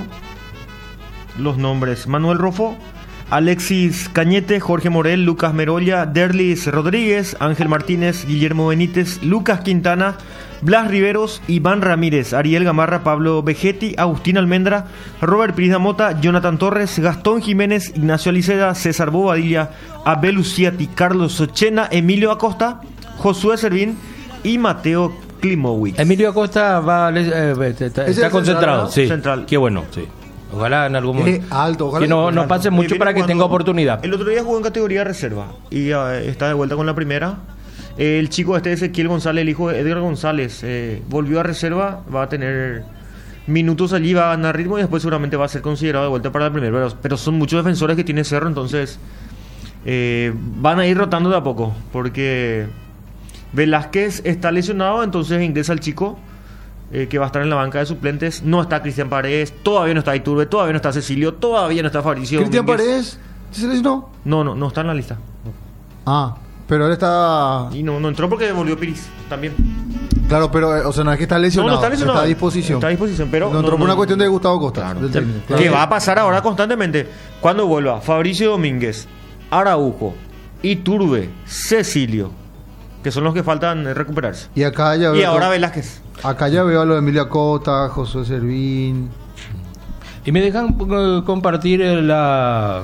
los nombres: Manuel Rofo, Alexis Cañete, Jorge Morel, Lucas Merolla, Derlis Rodríguez, Ángel Martínez, Guillermo Benítez, Lucas Quintana, Blas Riveros, Iván Ramírez, Ariel Gamarra, Pablo Vegetti, Agustín Almendra, Robert Pirida Mota, Jonathan Torres, Gastón Jiménez, Ignacio Aliceda, César Bobadilla, Abel Luciati, Carlos Sochena, Emilio Acosta, Josué Servín y Mateo Klimowicz. Emilio Acosta está el concentrado. central, ¿no? Sí, Central. qué bueno. Sí. Ojalá en algún momento. Es alto, ojalá que no que pase alto. mucho Viene para que jugando- tenga oportunidad. El otro día jugó en categoría reserva y está de vuelta con la primera. El chico Ezequiel González, el hijo de Edgar González, volvió a reserva, va a tener minutos allí, va a ganar ritmo y después seguramente va a ser considerado de vuelta para la primera. Pero son muchos defensores que tiene Cerro, entonces van a ir rotando de a poco, porque Velázquez está lesionado, entonces ingresa el chico que va a estar en la banca de suplentes. No está Cristian Paredes, todavía no está Iturbe, todavía no está Cecilio, todavía no está Fabricio Cristian Domínguez. Paredes, ¿se lesionó? No está en la lista. Ah, pero él está... Y no entró porque devolvió Piris también. Claro, pero, o sea, no es que está lesionado. No está lesionado. Está a disposición. Está a disposición, pero No entró por una cuestión de Gustavo Costa. del técnico. Claro. Que va a pasar ahora constantemente. Cuando vuelva Fabricio Domínguez, Araujo, Iturbe, Cecilio, que son los que faltan recuperarse. Y acá ya Y veo, ahora Velázquez. acá ya veo a lo de Emilia Costa, José Servín. Y me dejan compartir la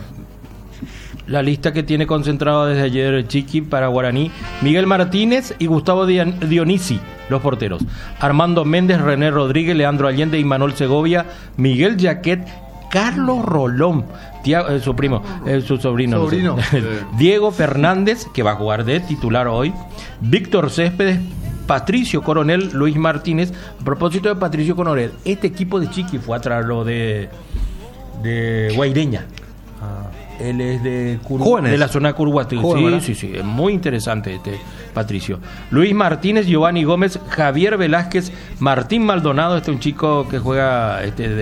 lista que tiene concentrado desde ayer Chiqui para Guaraní. Miguel Martínez y Gustavo Dionisi, los porteros. Armando Méndez, René Rodríguez, Leandro Allende y Manuel Segovia. Miguel Jaquet, Carlos Rolón, su primo, su sobrino. no sé. Sobrino. Diego Fernández, que va a jugar de titular hoy. Víctor Céspedes, Patricio Coronel, Luis Martínez. A propósito de Patricio Coronel, este equipo de Chiqui fue a traerlo de Guaireña. Él es de Jóvenes. de la zona de Curuguatí. Joven, ¿verdad? Sí, es muy interesante Patricio. Luis Martínez, Giovanni Gómez, Javier Velázquez, Martín Maldonado, un chico que juega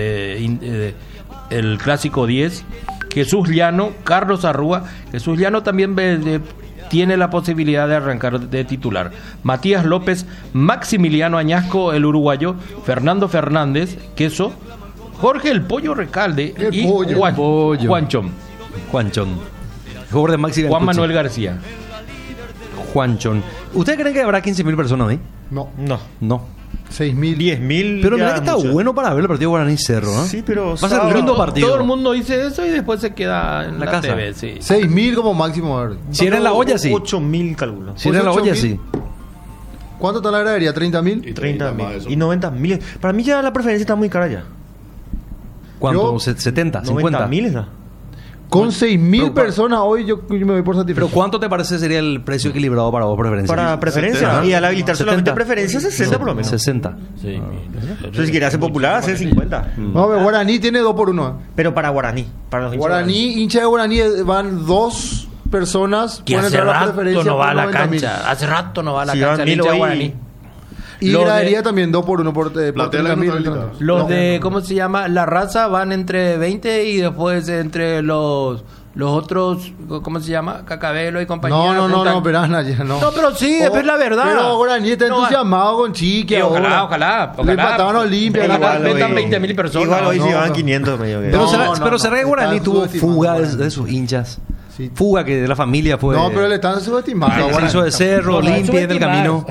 el clásico 10, Jesús Llano, Carlos Arrúa. Jesús Llano también tiene la posibilidad de arrancar de titular. Matías López, Maximiliano Añasco, el uruguayo, Fernando Fernández, Queso, Jorge el Pollo Recalde y Juanchón. Jugador de Maxi Juan Gantucci. Manuel García. Juanchón. ¿Ustedes creen que habrá 15.000 personas ahí? No. No. 6.000. 10.000. Pero ya mira que está mucho. bueno para ver el partido Guaraní Cerro, ¿no? Sí, pero va a ser sábado. un lindo partido. Todo el mundo dice eso y después se queda en La la casa. TV, sí. 6.000 como máximo. A ver. Si era en la olla, sí. 8.000 calculo. Si era en la olla, sí. ¿Cuánto está la gradería? ¿30.000? 30.000 y 90.000. Para mí ya la preferencia está muy cara ya. ¿Cuánto? Yo- 70, 50. 90.000 está. Con 6.000 Pero, personas hoy yo me doy por Pero satisfecho. ¿cuánto te parece sería el precio equilibrado para vos, preferencia? Para preferencia. Ajá. Y al habilitar 70. solamente preferencia, 60 por lo menos. 60. Sí. Entonces, si quieres hacer popular, hacer 50. No, pero Guaraní tiene 2 por 1. Pero para Guaraní. Para los hinchas de Guaraní, hincha de Guaraní, van 2 personas. Que pueden hace entrar a la rato preferencia no va a por la 90.000. cancha. Hace rato no va a la Si cancha van el 1000 hincha de hoy- Guaraní. Y Los de- gradería también 2 por 1 por Platea la 30.000. neutralidad. Los de, ¿cómo se llama? La raza van entre 20 y después entre los otros, ¿cómo se llama? Cacabelo y compañía. No, juntan- pero ya no. No, pero sí, es la verdad. Pero Guaraní está No, entusiasmado con Chiqui. Sí, ahora. ojalá. Le empataban a Olimpia. Ojalá Igual hoy- metan 20.000 personas. Igual hoy No, sí van no. 500 medio que. Pero No, será, no, pero no. será que Guaraní Están tuvo subestimando fuga a Guaraní. de sus hinchas. Sí. Fuga que de la familia fue. No, pero le están subestimando. a Se Guaraní. hizo de Cerro, Olimpia del camino.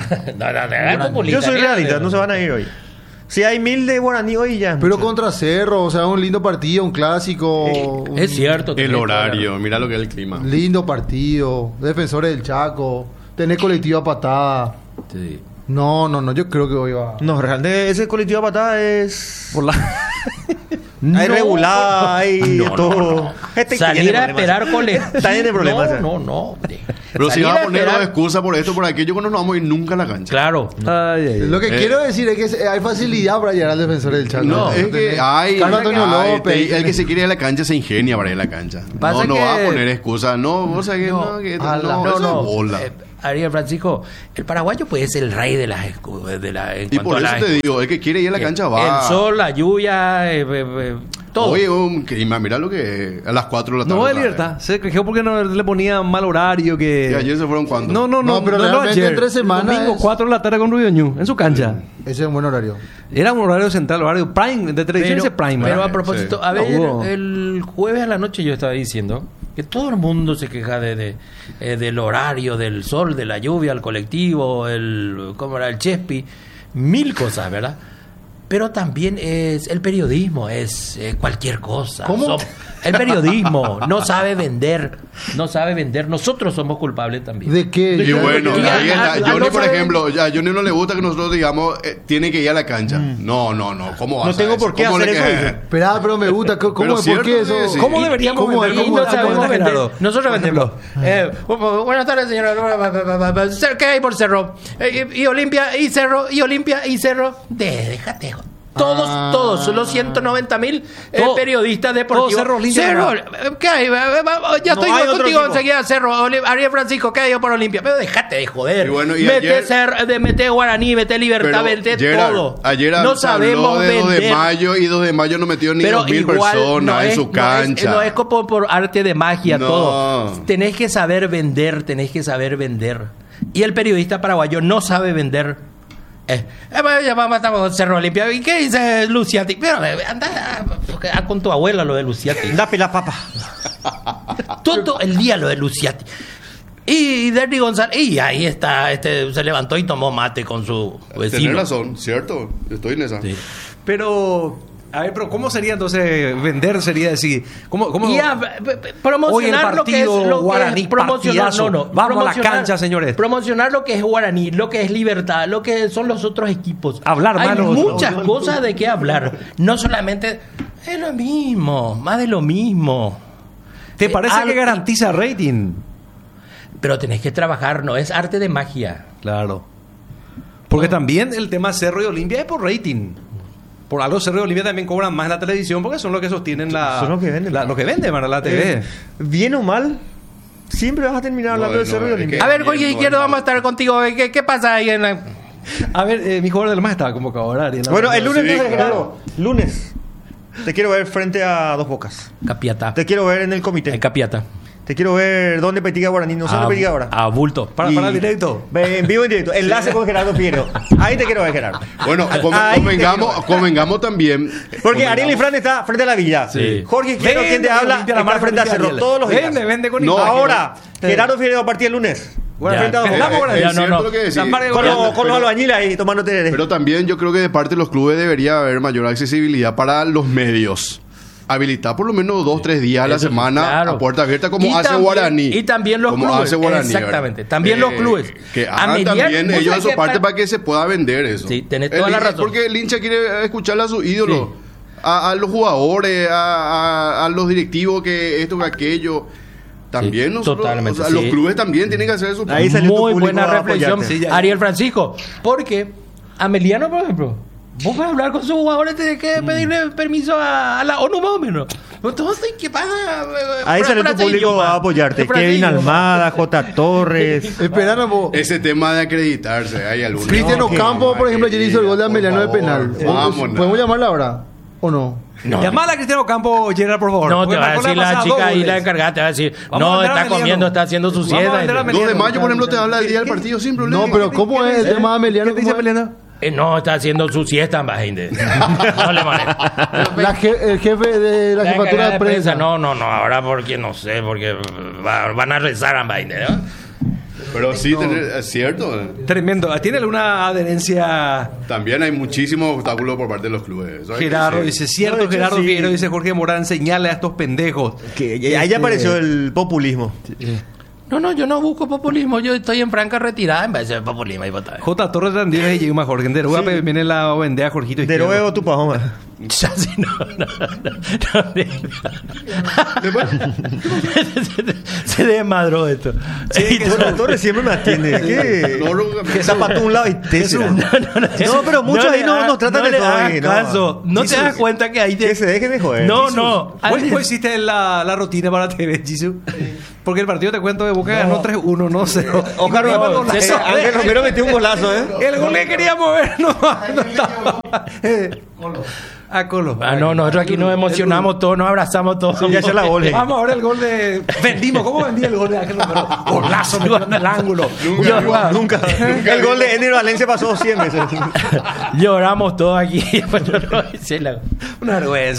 Yo soy realista, no se van a ir hoy. Si hay 1000 de Guaraní hoy ya. es Pero mucho. contra Cerro, o sea, un lindo partido, un clásico. un Es cierto. El tenés toda la horario, mira lo que es el clima. lindo partido. Defensores del Chaco. Tener colectiva patada. razón. Sí. No, yo creo que hoy va. No, realmente ese colectivo de patada es. Por la... Hay regulada, hay No, todo. Este Salir tiene a problemas. esperar colectivo. Tiene problemas. No. Pero si Salir vas a ponernos esperar- excusa por esto, por aquello, que no nos vamos a ir nunca a la cancha. Claro. Ay, ay, ay. Lo que quiero decir es que hay facilidad para llegar al defensor del Chaco. No, es que hay. Carlos Antonio López. El que se quiere ir a la cancha se ingenia para ir a la cancha. Pasa No que- va a poner excusa. No, vos sabés que no, que no, eso es bola. Ariel Francisco, el paraguayo pues es el rey de las en Y cuanto por a eso las te digo, el que quiere ir a la cancha va. el sol, la lluvia, todo. Oye, mira lo que a las 4 de la tarde. No, de otra libertad. Se quejó porque no le ponía mal horario. Que... ¿Y ayer se fueron cuándo? No, pero realmente ayer. entre semanas Domingo, es- 4 de la tarde con Rubio Ñu, en su cancha. Ese es un buen horario. Era un horario central, horario prime, de televisión ese prime. pero ¿verdad? a propósito, Sí. a ver, Hubo. el jueves a la noche yo estaba diciendo que todo el mundo se queja del horario, del sol, de la lluvia, el colectivo, ¿cómo era? El Chespi, 1000 cosas, ¿verdad? Pero también es el periodismo, es cualquier cosa. ¿Cómo? El periodismo no sabe vender, Nosotros somos culpables también. ¿De qué? Y bueno, Y ahí está. a Johnny, no por saber- ejemplo, a Johnny no le gusta que nosotros digamos, tiene que ir a la cancha. No, ¿cómo vas No tengo a por qué ¿Cómo hacer le eso, que- dice. Espera, pero me gusta. ¿Cómo? Pero ¿Por cierto qué eso? que sí. ¿Cómo deberíamos ¿Cómo vender? es? Y ¿Cómo no es? sabemos ¿Cómo es, vender. Gerardo? Nosotros Por vendemos. Buenas tardes, señora. ¿Qué hay por Cerro? Y Olimpia, y Cerro, y Olimpia, y Cerro. Déjate. Todos los 190.000 Todo- periodistas todo deportivos. Cerro, Olimpia, Cerro, ¿qué hay? Ya No estoy hay otro contigo equipo. enseguida, Cerro. Ariel Francisco, ¿qué hay por Olimpia? Pero déjate de joder. Y bueno, y mete ayer- mete Guaraní, mete Libertad, mete Gerard, todo. Ayer no se habló sabemos de 2 de vender. mayo y 2 de mayo no metió ni Pero 2.000 igual personas en su cancha. No es como por arte de magia No. todo. Tenés que saber vender. Y el periodista paraguayo no sabe vender. Ya vamos, estamos en Cerro Olimpia. ¿Y qué dice Luciati? Pero anda con tu abuela lo de Luciati. Dame la papa. Todo el día lo de Luciati. Y Derby González, y ahí está, se levantó y tomó mate con su Tienes vecino. razón, cierto. Estoy en esa. Sí. Pero, a ver, pero ¿cómo sería entonces vender? Sería decir, ¿cómo? Y promocionar Hoy el lo que es partido lo Guaraní, que es promocionar, partidazo. Vamos a la promocionar- cancha, señores. Promocionar lo que es Guaraní, lo que es Libertad, lo que son los otros equipos. Hablar Hay más de los otros. muchas cosas de qué hablar. No solamente es lo mismo, más de lo mismo. ¿Te parece Al- que garantiza rating? Pero tenés que trabajar, no es arte de magia. Claro. Porque también el tema Cerro y Olimpia es por rating. Por algo Cerro de Olimpia también cobran más en la televisión porque son los que sostienen Son los que venden. lo que venden para la TV. Bien o mal, siempre vas a terminar hablando de Cerro de Olimpia. A ver, Jorge Izquierdo, vamos a estar contigo. ¿Qué pasa ahí en la...? A ver, mi jugador del más estaba convocado ahora, Ariel. Bueno, el lunes, Sí, no, claro. Gerardo, lunes. Te quiero ver frente a Dos Bocas. Capiata. Te quiero ver en el comité. En Capiata. Te quiero ver dónde Petiga Guaraní. No sé dónde Petiga ahora. A bulto. Para el directo. En vivo, en directo. Enlace con Gerardo Figueroa. Ahí te quiero ver, Gerardo. Bueno, Ahí convengamos también. Porque Ariel y Fran está frente a la villa. Sí. Jorge Izquierdo, quien te habla, está frente a Cerro todos los días. Vende con No, Ahora, Gerardo Figueroa a partir del lunes. Bueno, Ya. Frente a Dos Vamos, Bocas. Guaraní. Ya, no, no. Lo que decís. San Marcos- Con los albañiles ahí tomándote. Pero también yo creo que de parte de los clubes debería haber mayor accesibilidad para los medios. Habilitar por lo menos 2-3 días a la Eso, semana claro. a puerta abierta como Y hace también- Guaraní. y también los Como clubes. hace Guaraní, Exactamente. ¿verdad? También los clubes. Que A hagan mediar- también vos ellos sabés su que parte para- para que se pueda vender eso. Sí, tenés toda la razón. Porque el hincha quiere escucharle a su ídolo. A los jugadores, a los directivos, que esto, que aquello. También Sí, nosotros, totalmente, o sea, sí. los clubes también tienen que hacer su parte. Ahí salió tu Muy público buena a reflexión, apoyarte. Sí, ya. Ariel Francisco. Porque Ameliano, por ejemplo, vos vas a hablar con sus jugadores, tenés que pedirle permiso a la ONU más o menos. Entonces, ¿qué pasa? Ahí salió tu público a apoyarte. Kevin Almada, J. Torres. Esperando, po. Ese tema de acreditarse, hay algunos. Cristian Ocampo, por ejemplo, ayer hizo el gol de Ameliano de penal. Vámonos. ¿Podemos llamarla ahora? ¿O no? No, Llamala a Cristiano Campo, Gerard, por favor. no, te Porque va a marcó decir la pasada chica dos ahí, la goles. encargada, te va a decir, Vamos a no, vender a está Ameliano. comiendo, está haciendo su Vamos a siesta. vender a 2 de mayo, por ejemplo, te habla del día del partido sin problema. No, pero ¿cómo es el tema de Ameliano? ¿Qué te dice ¿Cómo es? Ameliano? No, está haciendo su siesta, imagínate. No le maneja. El jefe de la jefatura encargada de prensa. No, ahora porque no sé, porque van a rezar a imagínate, ¿no? Pero sí, es cierto. Tremendo. ¿Tiene alguna adherencia? También hay muchísimos obstáculos por parte de los clubes. Eso hay que Gerardo decir. dice, cierto, No, de hecho, Gerardo sí. Figueroa dice Jorge Morán, señale a estos pendejos. Que ahí ya apareció el populismo. No, yo no busco populismo, yo estoy en franca retirada en vez de populismo y votar. J. Torres también y Yuma Jorge. Deroga, viene la vende a Jorgito De Izquierdo. luego tu pajoma. Ya sí, no. Se desmadró esto. Sí, la torre siempre me atiende. ¿Qué? No, no, Que zapato un lado y Tesla. No, pero muchos ahí no tratan de le todo hagas ahí. No. caso. No te das cuenta que ahí te... Que se dejen de joder. No. ¿Vos hiciste la rutina para TV, Jisoo? Porque el partido, te cuento, de Boca ganó 3-1, no 0. Ojalá Ángel Romero metió un golazo, ¿eh? El gol que queríamos ver no estaba. A Colo. No, nosotros aquí nos emocionamos todos, nos abrazamos todos. Sí, ya se la gole. Vamos a ver el gol de. Vendimos. ¿Cómo vendí el gol de Ángel Romero? Golazo, metió en el ángulo. Nunca. El gol de Enero Valencia pasó 100 veces. Lloramos todos aquí. Una vergüenza.